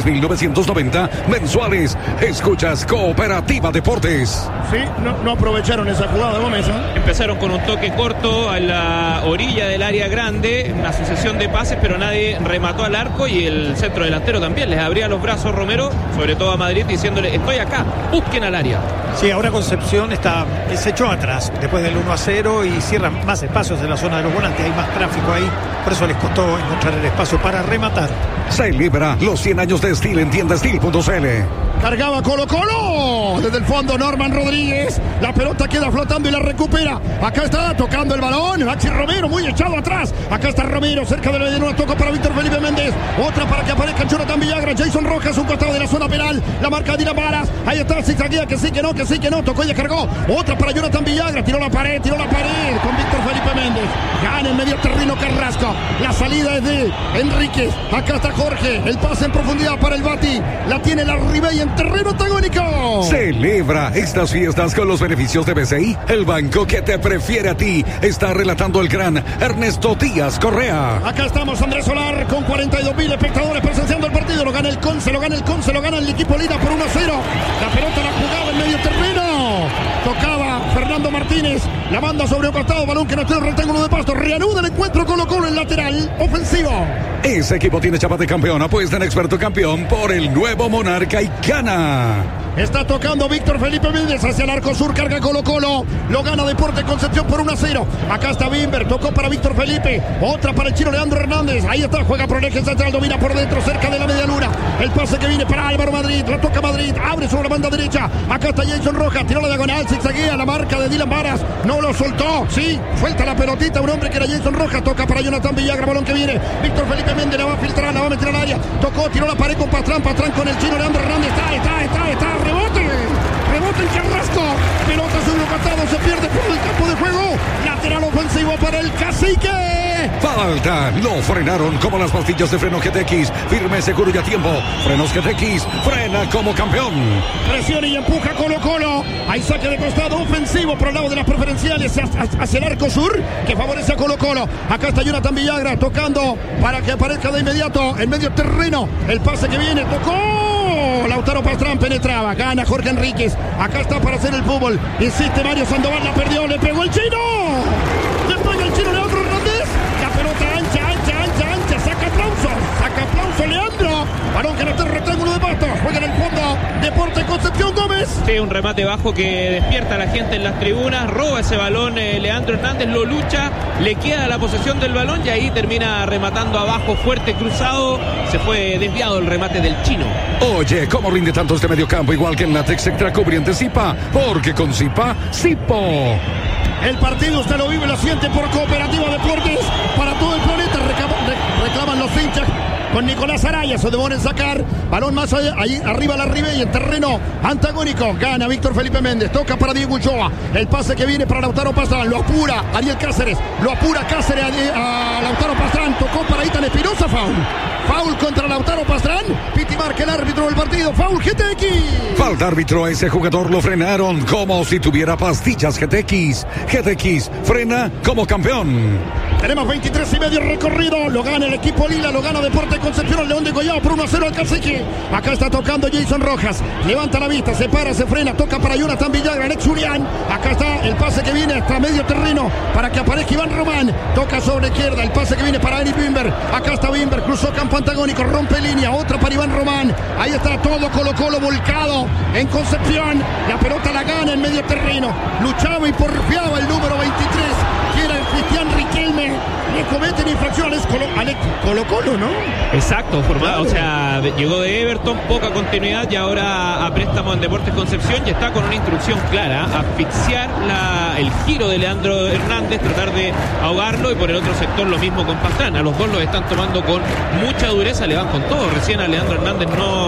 16.990 mensuales. Escuchas Cooperativa Deportes. Sí, no aprovecharon esa jugada de Gómez. Empezaron con un toque corto a la orilla del área grande, una sucesión de pases, pero nadie remató al arco y el centro delantero también les abría los brazos Romero, sobre todo a Madrid, diciéndole: estoy acá, busquen al área. Sí, ahora Concepción se echó atrás después del 1-0 y cierran más espacios en la zona de los volantes. Hay más tráfico ahí, por eso les costó encontrar el espacio para rematar. Celebra los 100 años de Steel en tiendasteel.cl. Cargaba Colo-Colo desde el fondo Norman Rodríguez. La pelota queda flotando y la recupera. Acá está tocando el balón Maxi Romero, muy echado atrás. Acá está Romero cerca de la medianuna. Toca para Víctor Felipe Méndez. Otra para que aparezca Jonathan Villagra. Jason Rojas, un costado de la zona penal. La marca de Dylan Varas. Ahí está el zigzaguea, que sí, que no. Tocó y descargó. Otra para Jonathan Villagra. Tiró la pared con Víctor Felipe Méndez. Gana en medio terreno Carrasco. La salida es de Enríquez. Acá está Jorge. El pase en profundidad para el Bati. La tiene la Ribey en terreno antagónico. Celebra estas fiestas con los beneficios de BCI, el banco que te prefiere a ti. Está relatando el gran Ernesto Díaz Correa. Acá estamos, Andrés Solar, con 42.000 espectadores presenciando el partido. Lo gana el Conce, lo gana el equipo Lina por 1-0. La pelota la jugaba en medio terreno. Tocaba Fernando Martínez. La manda sobre un costado, balón que no está en el rectángulo de Pasto. Reanuda el encuentro Colo-Colo en lateral ofensivo. Ese equipo tiene chapa de campeón. Apuesta en experto campeón por el nuevo Monarca y gana. Está tocando Víctor Felipe Méndez hacia el arco sur, carga Colo-Colo. Lo gana Deportes Concepción por 1-0. Acá está Bimber, tocó para Víctor Felipe. Otra para el chino Leandro Hernández. Ahí está, juega por el eje central, domina por dentro, cerca de la media luna. El pase que viene para Álvaro Madrid. La toca Madrid, abre sobre la banda derecha. Acá está Jason Rojas, tiró la diagonal, zigzaguea la marca de Dylan Varas. No lo soltó, sí, suelta la pelotita. Un hombre que era Jason Rojas, toca para Jonathan Villagra, balón que viene. Víctor Felipe Méndez la va a filtrar, la va a meter al área. Tocó, tiró la pared con Pastrán con el chino Leandro Hernández. Está. Rebote en Carrasco. Pelota sobre un costado, se pierde por el campo de juego. Lateral ofensivo para el Cacique. Falta. Lo frenaron como las pastillas de freno GTX. Firme, seguro y a tiempo. Frenos GTX. Frena como campeón. Presiona y empuja Colo-Colo. Hay saque de costado ofensivo por el lado de las preferenciales hacia el arco sur que favorece a Colo-Colo. Acá está Jonathan Villagra tocando para que aparezca de inmediato en medio terreno. El pase que viene, tocó. Lautaro Pastrán penetraba. Gana Jorge Enríquez. Acá está para hacer el fútbol. Insiste Mario Sandoval, la perdió. Le pegó el chino. Le pega el chino Leandro Hernández. La pelota ancha. Saca aplauso Leandro. Balón que no está el rectángulo de pasto. Juega en el fondo. Deportes Concepción Gómez. Sí, un remate bajo que despierta a la gente en las tribunas. Roba ese balón Leandro Hernández, lo lucha. Le queda la posesión del balón y ahí termina rematando abajo fuerte, cruzado. Se fue desviado el remate del chino. Oye, ¿cómo rinde tanto este mediocampo? Igual que en Latex Extra Cubriente Zipa. Porque con Zipa, Zipo. El partido usted lo vive, lo siente por Cooperativa Deportes para todo el planeta. Reclaman los hinchas con Nicolás Araya. Se demoran en sacar. Balón más allá, ahí arriba la Ribey en terreno antagónico. Gana Víctor Felipe Méndez. Toca para Diego Ulloa. El pase que viene para Lautaro Pastrán. Lo apura Ariel Cáceres. Lo apura Cáceres a Lautaro Pastrán. Tocó para Itan Espinosa. Foul contra Lautaro Pastrán. Piti marca el árbitro del partido. Foul GTX. Falta árbitro. Ese jugador lo frenaron como si tuviera pastillas GTX. GTX frena como campeón. Tenemos 23 y medio recorrido. Lo gana el equipo Lila. Lo gana Deportes Concepción. El León de Collado por 1-0 al Cacique. Acá está tocando Jason Rojas. Levanta la vista. Se para, se frena. Toca para Jonathan Villagra. Nex Julián. Acá está el pase que viene hasta medio terreno para que aparezca Iván Román. Toca sobre izquierda. El pase que viene para Eric Bimber. Acá está Bimber. Cruzó campo antagónico. Rompe línea. Otra para Iván Román. Ahí está todo Colo-Colo volcado en Concepción. La pelota la gana en medio terreno. Luchaba y porfiaba el número 23. Que era Cristian Riquelme. Le cometen infracciones Colo-Colo, ¿no? Exacto, formado, o sea, llegó de Everton, poca continuidad y ahora a préstamo en Deportes Concepción y está con una instrucción clara, asfixiar el giro de Leandro Hernández, tratar de ahogarlo y por el otro sector lo mismo con Pastrán. A los dos los están tomando con mucha dureza, le van con todo. Recién a Leandro Hernández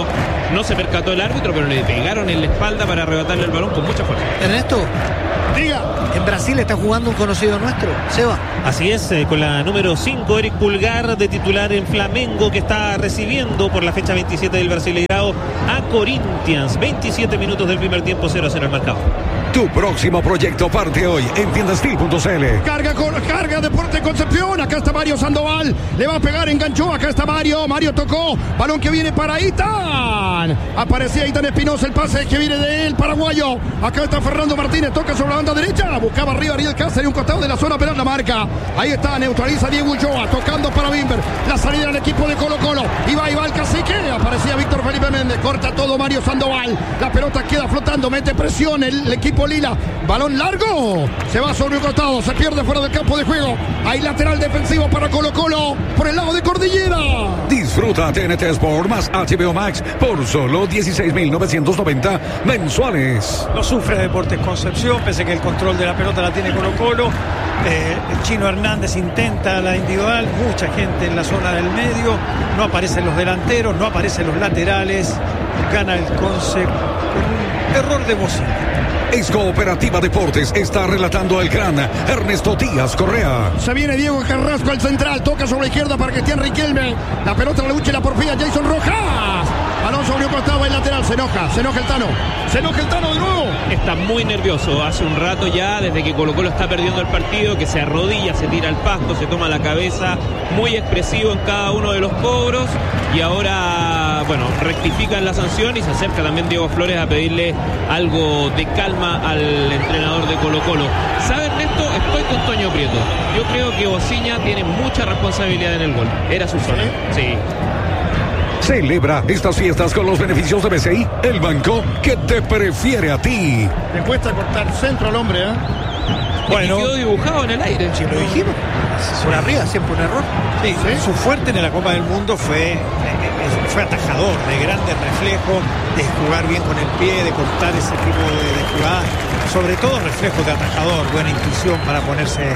no se percató el árbitro, pero le pegaron en la espalda para arrebatarle el balón con mucha fuerza. Ernesto, diga. En Brasil está jugando un conocido nuestro, Seba. Así es, con la número 5, Eric Pulgar, de titular en Flamengo, que está recibiendo por la fecha 27 del Brasileirao a Corinthians. 27 minutos del primer tiempo, 0-0 el marcador. Tu próximo proyecto parte hoy en tiendastil.cl. Carga Deportes Concepción. Acá está Mario Sandoval. Le va a pegar, enganchó. Acá está Mario. Mario tocó. Balón que viene para Itan. Aparecía Itan Espinosa. El pase que viene de él, paraguayo. Acá está Fernando Martínez. Toca sobre la banda derecha. Buscaba arriba Ariel Cáceres. Un costado de la zona penal. La marca. Ahí está. Neutraliza Diego Ulloa. Tocando para Bimber. La salida del equipo de Colo-Colo. Iba el Cacique. Aparecía Víctor Felipe Méndez. Corta todo Mario Sandoval. La pelota queda flotando. Mete presión el equipo Lila. Balón largo. Se va sobre un costado. Se pierde fuera del campo de juego. Hay lateral defensivo para Colo-Colo por el lado de Cordillera. Disfruta TNT Sport más HBO Max por solo 16.990 mensuales. No sufre Deportes Concepción, pese que el control de la pelota la tiene Colo-Colo. El Chino Hernández intenta la individual. Mucha gente en la zona del medio. No aparecen los delanteros, no aparecen los laterales. Gana el Conce con un error de bocina. Es Cooperativa Deportes, está relatando el gran Ernesto Díaz Correa. Se viene Diego Carrasco al central, toca sobre la izquierda para Cristian Riquelme. La pelota la lucha y la porfía Jason Rojas. Balón sobre un costado, el lateral, se enoja el Tano de nuevo. Está muy nervioso, hace un rato ya, desde que Colo-Colo está perdiendo el partido, que se arrodilla, se tira al pasto, se toma la cabeza, muy expresivo en cada uno de los cobros, y ahora, bueno, rectifican la sanción y se acerca también Diego Flores a pedirle algo de calma al entrenador de Colo-Colo. ¿Sabe, Ernesto? Estoy con Toño Prieto. Yo creo que Ociña tiene mucha responsabilidad en el gol. Era su zona. Sí. Celebra estas fiestas con los beneficios de BCI, el banco que te prefiere a ti. Le cuesta cortar centro al hombre, ¿eh? Bueno, quedó dibujado en el aire. Si lo dijimos, por arriba, siempre un error. Sí, su fuerte en la Copa del Mundo fue atajador, de grandes reflejos, de jugar bien con el pie, de cortar ese tipo de jugadas, sobre todo reflejos de atajador, buena intuición para ponerse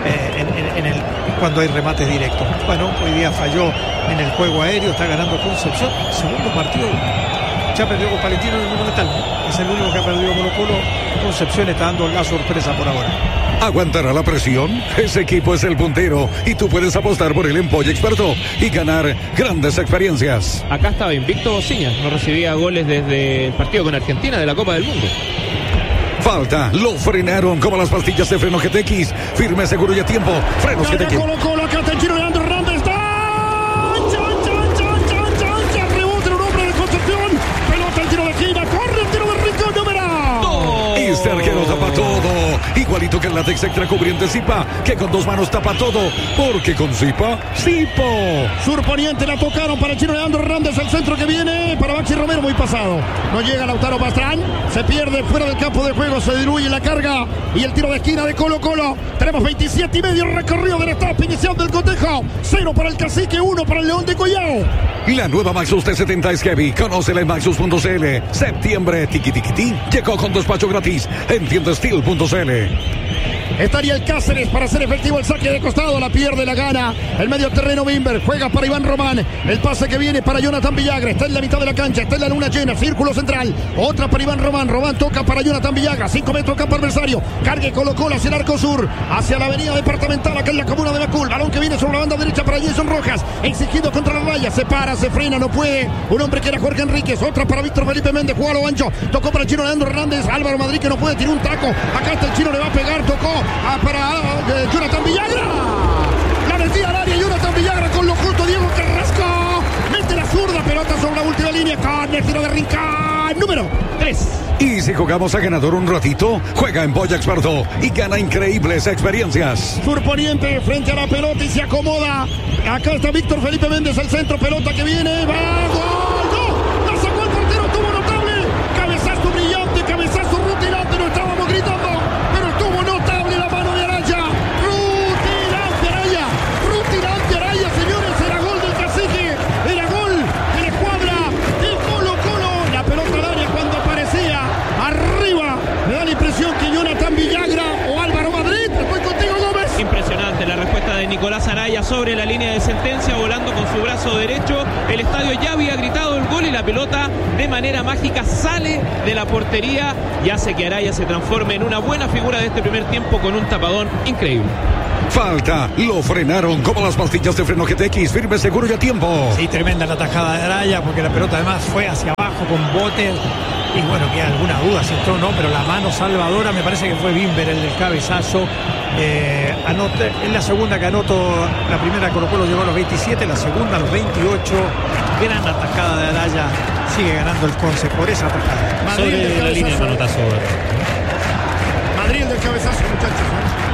cuando hay remates directos. Bueno, hoy día falló en el juego aéreo, está ganando Concepción, segundo partido Ya perdió con Palestino en el Monumental. Es el único que ha perdido Colo-Colo. Concepción está dando la sorpresa por ahora. ¿Aguantará la presión? Ese equipo es el puntero y tú puedes apostar por el Empolle Experto y ganar grandes experiencias. Acá estaba invicto Bociña, no recibía goles desde el partido con Argentina de la Copa del Mundo. Falta, lo frenaron como las pastillas de freno GTX. Firme, seguro y a tiempo. Frenos GTX. Colo-Colo, acá está el tiro de Leandro Hernández. Rebote en un hombre de Concepción. Pelota el tiro de esquina. Corre el tiro de Rincón, no verá. Este arquero tapa todo. Igualito que el látex extra cubriente Zipa, que con dos manos tapa todo. Porque con Zipa, Zipo. Surponiente la tocaron para el chino Leandro Hernández. El centro que viene para Maxi Romero, muy pasado. No llega Lautaro Pastrán. Se pierde fuera del campo de juego. Se diluye la carga. Y el tiro de esquina de Colo-Colo. Tenemos 27 y medio recorrido de la etapa inicial del cotejo. 0 para el Cacique, 1 para el León de Collao. La nueva Maxus T70 es heavy. Conócela en Maxus.cl. Septiembre, tiquitiquití. Llegó con despacho gratis en tiendasteel.cl. Estaría el Cáceres para hacer efectivo el saque de costado. La pierde, la gana. El medio terreno Bimber. Juega para Iván Román. El pase que viene para Jonathan Villagra. Está en la mitad de la cancha. Está en la luna llena. Círculo central. Otra para Iván Román. Román toca para Jonathan Villagra. 5 metros campo adversario. Cargue Colo-Colo hacia el arco sur. Hacia la avenida departamental. Acá en la comuna de Macul. Balón que viene sobre la banda derecha para Jason Rojas. Exigido contra la raya. Se para, se frena. No puede. Un hombre que era Jorge Enríquez. Otra para Víctor Felipe Méndez. Juega a lo ancho. Tocó para el chino Leandro Hernández. Álvaro Madrid que no puede. Tirar un taco. Acá está el chino. Le va a pegar. Tocó para Jonathan Villagra. La metida al área. Jonathan Villagra con lo justo. Diego Carrasco. Mete la zurda. Pelota sobre la última línea. Con el tiro de Rincón. Número 3. Y si jugamos a ganador un ratito, juega en Boya Experto y gana increíbles experiencias. Surponiente frente a la pelota y se acomoda. Acá está Víctor Felipe Méndez. El centro. Pelota que viene. Va. Gol. No. La sacó el portero. Tuvo notable. Cabezazo brillante. Cabezazo rutilante. No estábamos gritando. Pero estuvo notable la mano de Araya. Rutilante Araya, señores. Era gol del Cacique. Era gol de la escuadra del Colo-Colo. La pelota al área cuando aparecía arriba. Me da la impresión que Jonathan Villagra o Álvaro Madrid. Estoy contigo, Gómez. Impresionante la respuesta de Nicolás Araya sobre la línea de sentencia, volando con su brazo derecho. El estadio ya había gritado el gol y la pelota de manera mágica sale de la portería y hace que Araya se transforme en una buena figura de este primer tiempo con un tapadón increíble. Falta, lo frenaron como las pastillas de freno GTX, firme, seguro y a tiempo. Sí, tremenda la tajada de Araya, porque la pelota además fue hacia abajo con bote. Y bueno, queda alguna duda si entró o no, pero la mano salvadora me parece que fue Bimber el del cabezazo. Es la segunda que anoto. La primera Colo-Colo llegó a los 27, la segunda a los 28. Gran atajada de Araya. Sigue ganando el Conce por esa atajada. Sobre la línea de manotazo. Madrid del cabezazo, muchachos.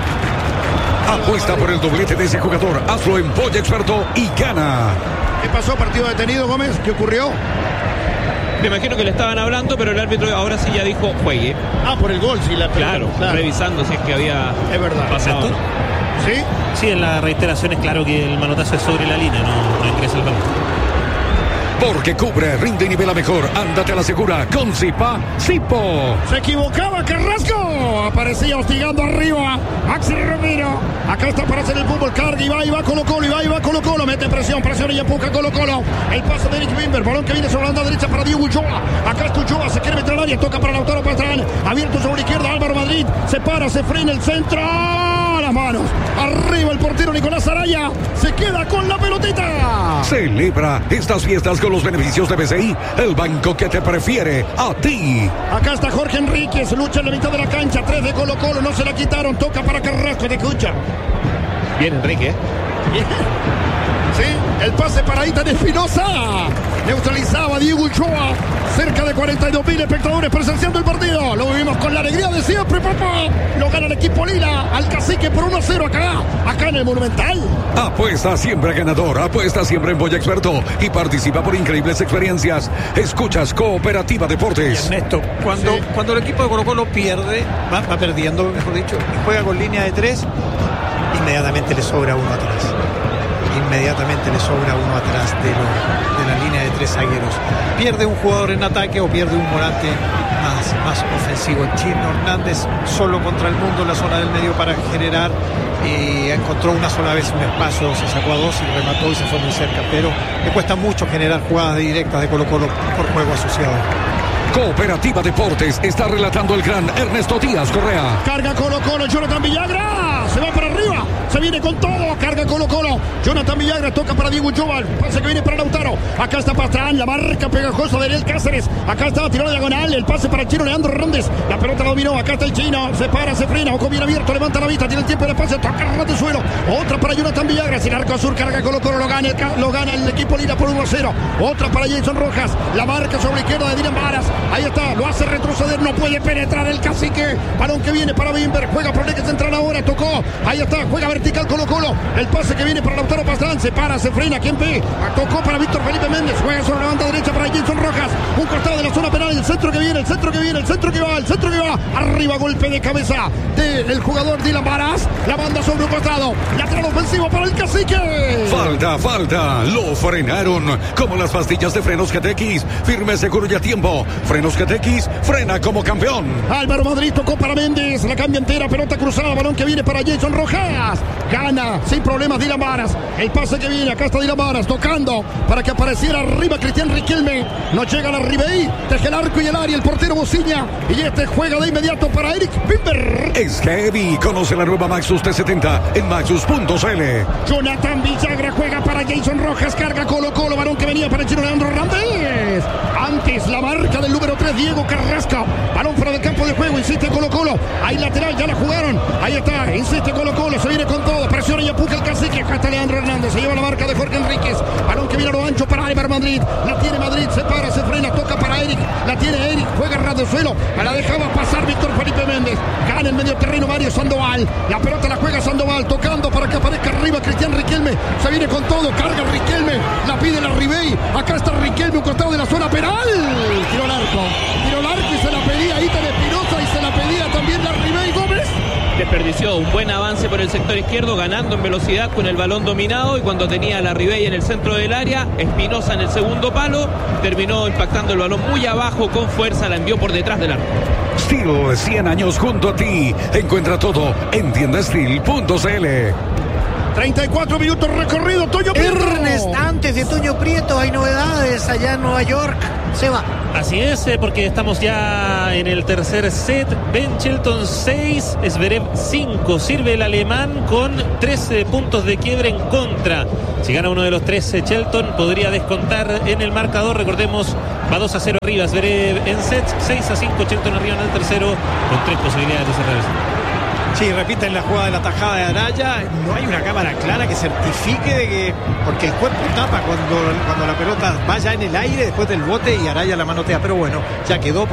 Apuesta por el doblete de ese jugador. Hazlo en Boya Experto y gana. ¿Qué pasó? ¿Partido detenido, Gómez? ¿Qué ocurrió? Me imagino que le estaban hablando, pero el árbitro ahora sí ya dijo juegue. Por el gol, sí, la pelota. Claro, revisando si es que había pasado. ¿Sí? Sí, en la reiteración es claro que el manotazo es sobre la línea, no ingresa el balón. Porque cubre, rinde y nivela mejor. Ándate a la segura con Zipa, Zipo. Se equivocaba Carrasco. Aparecía hostigando arriba Maxi Romero. Acá está para hacer el fútbol. Carga y va Colo-Colo. Mete presión y empuja Colo-Colo. El pase de Eric Bimber. Balón que viene sobre la banda derecha para Diego Ulloa. Acá está Ulloa. Se quiere meter al área. Toca para Lautaro Pastrán. Abierto sobre la izquierda. Álvaro Madrid. Se para, se frena el centro. Las manos. Arriba el portero Nicolás Araya. Se queda con la pelotita. Celebra estas fiestas con los beneficios de BCI, el banco que te prefiere a ti. Acá está Jorge Enríquez, lucha en la mitad de la cancha, 3 de Colo-Colo, no se la quitaron, toca para Carrasco de Cucha. Bien, Enrique. Bien. Sí, el pase para Itan Espinosa. Neutralizaba a Diego Ulloa. Cerca de 42.000 espectadores presenciando el partido. Lo vivimos con la alegría de siempre, papá. Lo gana el equipo Lila al Cacique por 1-0 acá en el Monumental. Apuesta siempre ganador, apuesta siempre en Boya Experto y participa por increíbles experiencias. Escuchas Cooperativa Deportes. Ernesto, cuando el equipo de Colo-Colo pierde, va perdiendo, mejor dicho, y juega con línea de 3, inmediatamente le sobra uno atrás. De la línea de 3 zagueros. Pierde un jugador en ataque o pierde un volante más ofensivo. Chino Hernández solo contra el mundo en la zona del medio para generar y encontró una sola vez un espacio, se sacó a dos y remató y se fue muy cerca, pero le cuesta mucho generar jugadas directas de Colo-Colo por juego asociado. Cooperativa Deportes está relatando el gran Ernesto Díaz Correa. Carga Colo-Colo, Jonathan Villagra. Se va para arriba. Se viene con todo. Carga Colo-Colo. Jonathan Villagra toca para Diego Ulloa. Pase que viene para Lautaro. Acá está Pastrán. La marca pegajosa de Ariel Cáceres. Acá está tiró diagonal. El pase para el chino Leandro Hernández. La pelota la dominó. Acá está el chino. Se para, se frena. Ojo bien abierto. Levanta la vista. Tiene el tiempo de espacio. Toca el rato suelo. Otra para Jonathan Villagra. Sin arco azul. Carga Colo-Colo. Lo gana el equipo Lira por 1-0. Otra para Jason Rojas. La marca sobre la izquierda de Dylan Varas. Ahí está. Lo hace retroceder. No puede penetrar el cacique. Balón que viene para Bimber. Juega por el que central ahora. Tocó. Ahí está. Juega vertical Colo-Colo. El pase que viene para Lautaro Pastrán. Se para, se frena. ¿Quién ve? Tocó para Víctor Felipe Méndez. Juega sobre la banda derecha para Jason Rojas. Un costado de la zona penal. El centro que viene. El centro que viene. El centro que va. El centro que va. Arriba golpe de cabeza del jugador Dylan Varas. La banda sobre un costado. Lateral ofensivo para el cacique. Falta. Lo frenaron. Como las pastillas de frenos GTX. Firme, seguro y a tiempo. Frenos GTX. Frena como campeón. Álvaro Madrid tocó para Méndez. La cambia entera. Pelota cruzada. Balón que viene para Jason Rojas. Gana sin problemas Dylan Varas. El pase que viene. Acá está Dylan Varas tocando para que apareciera arriba Cristian Riquelme. No llega la Ribey. Teje el arco y el área. El portero Bociña. Y este juega de inmediato para Eric Bimber. Es heavy. Conoce la nueva Maxus T70 en maxus.cl. Jonathan Villagra juega para Jason Rojas. Carga Colo-Colo. Balón que venía para el chino Leandro Hernández. Antes la marca del número 3 Diego Carrasco. Balón fuera del campo de juego. Insiste Colo-Colo. Ahí lateral. Ya la jugaron. Ahí está. Insiste Colo-Colo. Se viene con todo. Presiona y empuja el cacique. Acá está Leandro Hernández. Se lleva la marca de Jorge Enríquez. Balón que viene a lo ancho para Álvaro Madrid. La tiene Madrid. Se para, se frena. Toca para Eric. La tiene Eric. Juega ras de suelo. La dejaba pasar Víctor Felipe Méndez. Gana el medio terreno Mario Sandoval. La pelota la juega Sandoval. Tocando para que aparezca arriba Cristian Riquelme. Se viene con todo. Carga Riquelme. La pide la Ribey. Acá está Riquelme. Un costado de la zona penal. Tiró el arco. Tiró el arco y se la pedía Ita de Espinosa. Y se la pedía también la Ribey Gómez. Desperdició un buen avance por el sector izquierdo, ganando en velocidad con el balón dominado, y cuando tenía a la Ribey en el centro del área, Espinosa en el segundo palo, terminó impactando el balón muy abajo con fuerza, la envió por detrás del arco. Steel, 100 años junto a ti. Encuentra todo en tiendasteel.cl. 34 minutos recorrido, Toño Prieto. Ernest, antes de Toño Prieto hay novedades allá en Nueva York. Se va. Así es, porque estamos ya en el tercer set. Ben Shelton 6, Zverev 5. Sirve el alemán con 13 puntos de quiebre en contra. Si gana uno de los 13, Shelton podría descontar en el marcador. Recordemos, va 2-0 arriba Zverev en sets, 6-5 Shelton arriba en el tercero, con 3 posibilidades de cerrar el set. Sí, repiten la jugada de la tajada de Araya. No hay una cámara clara que certifique de que... Porque el cuerpo tapa cuando la pelota vaya en el aire después del bote y Araya la manotea. Pero bueno, ya quedó.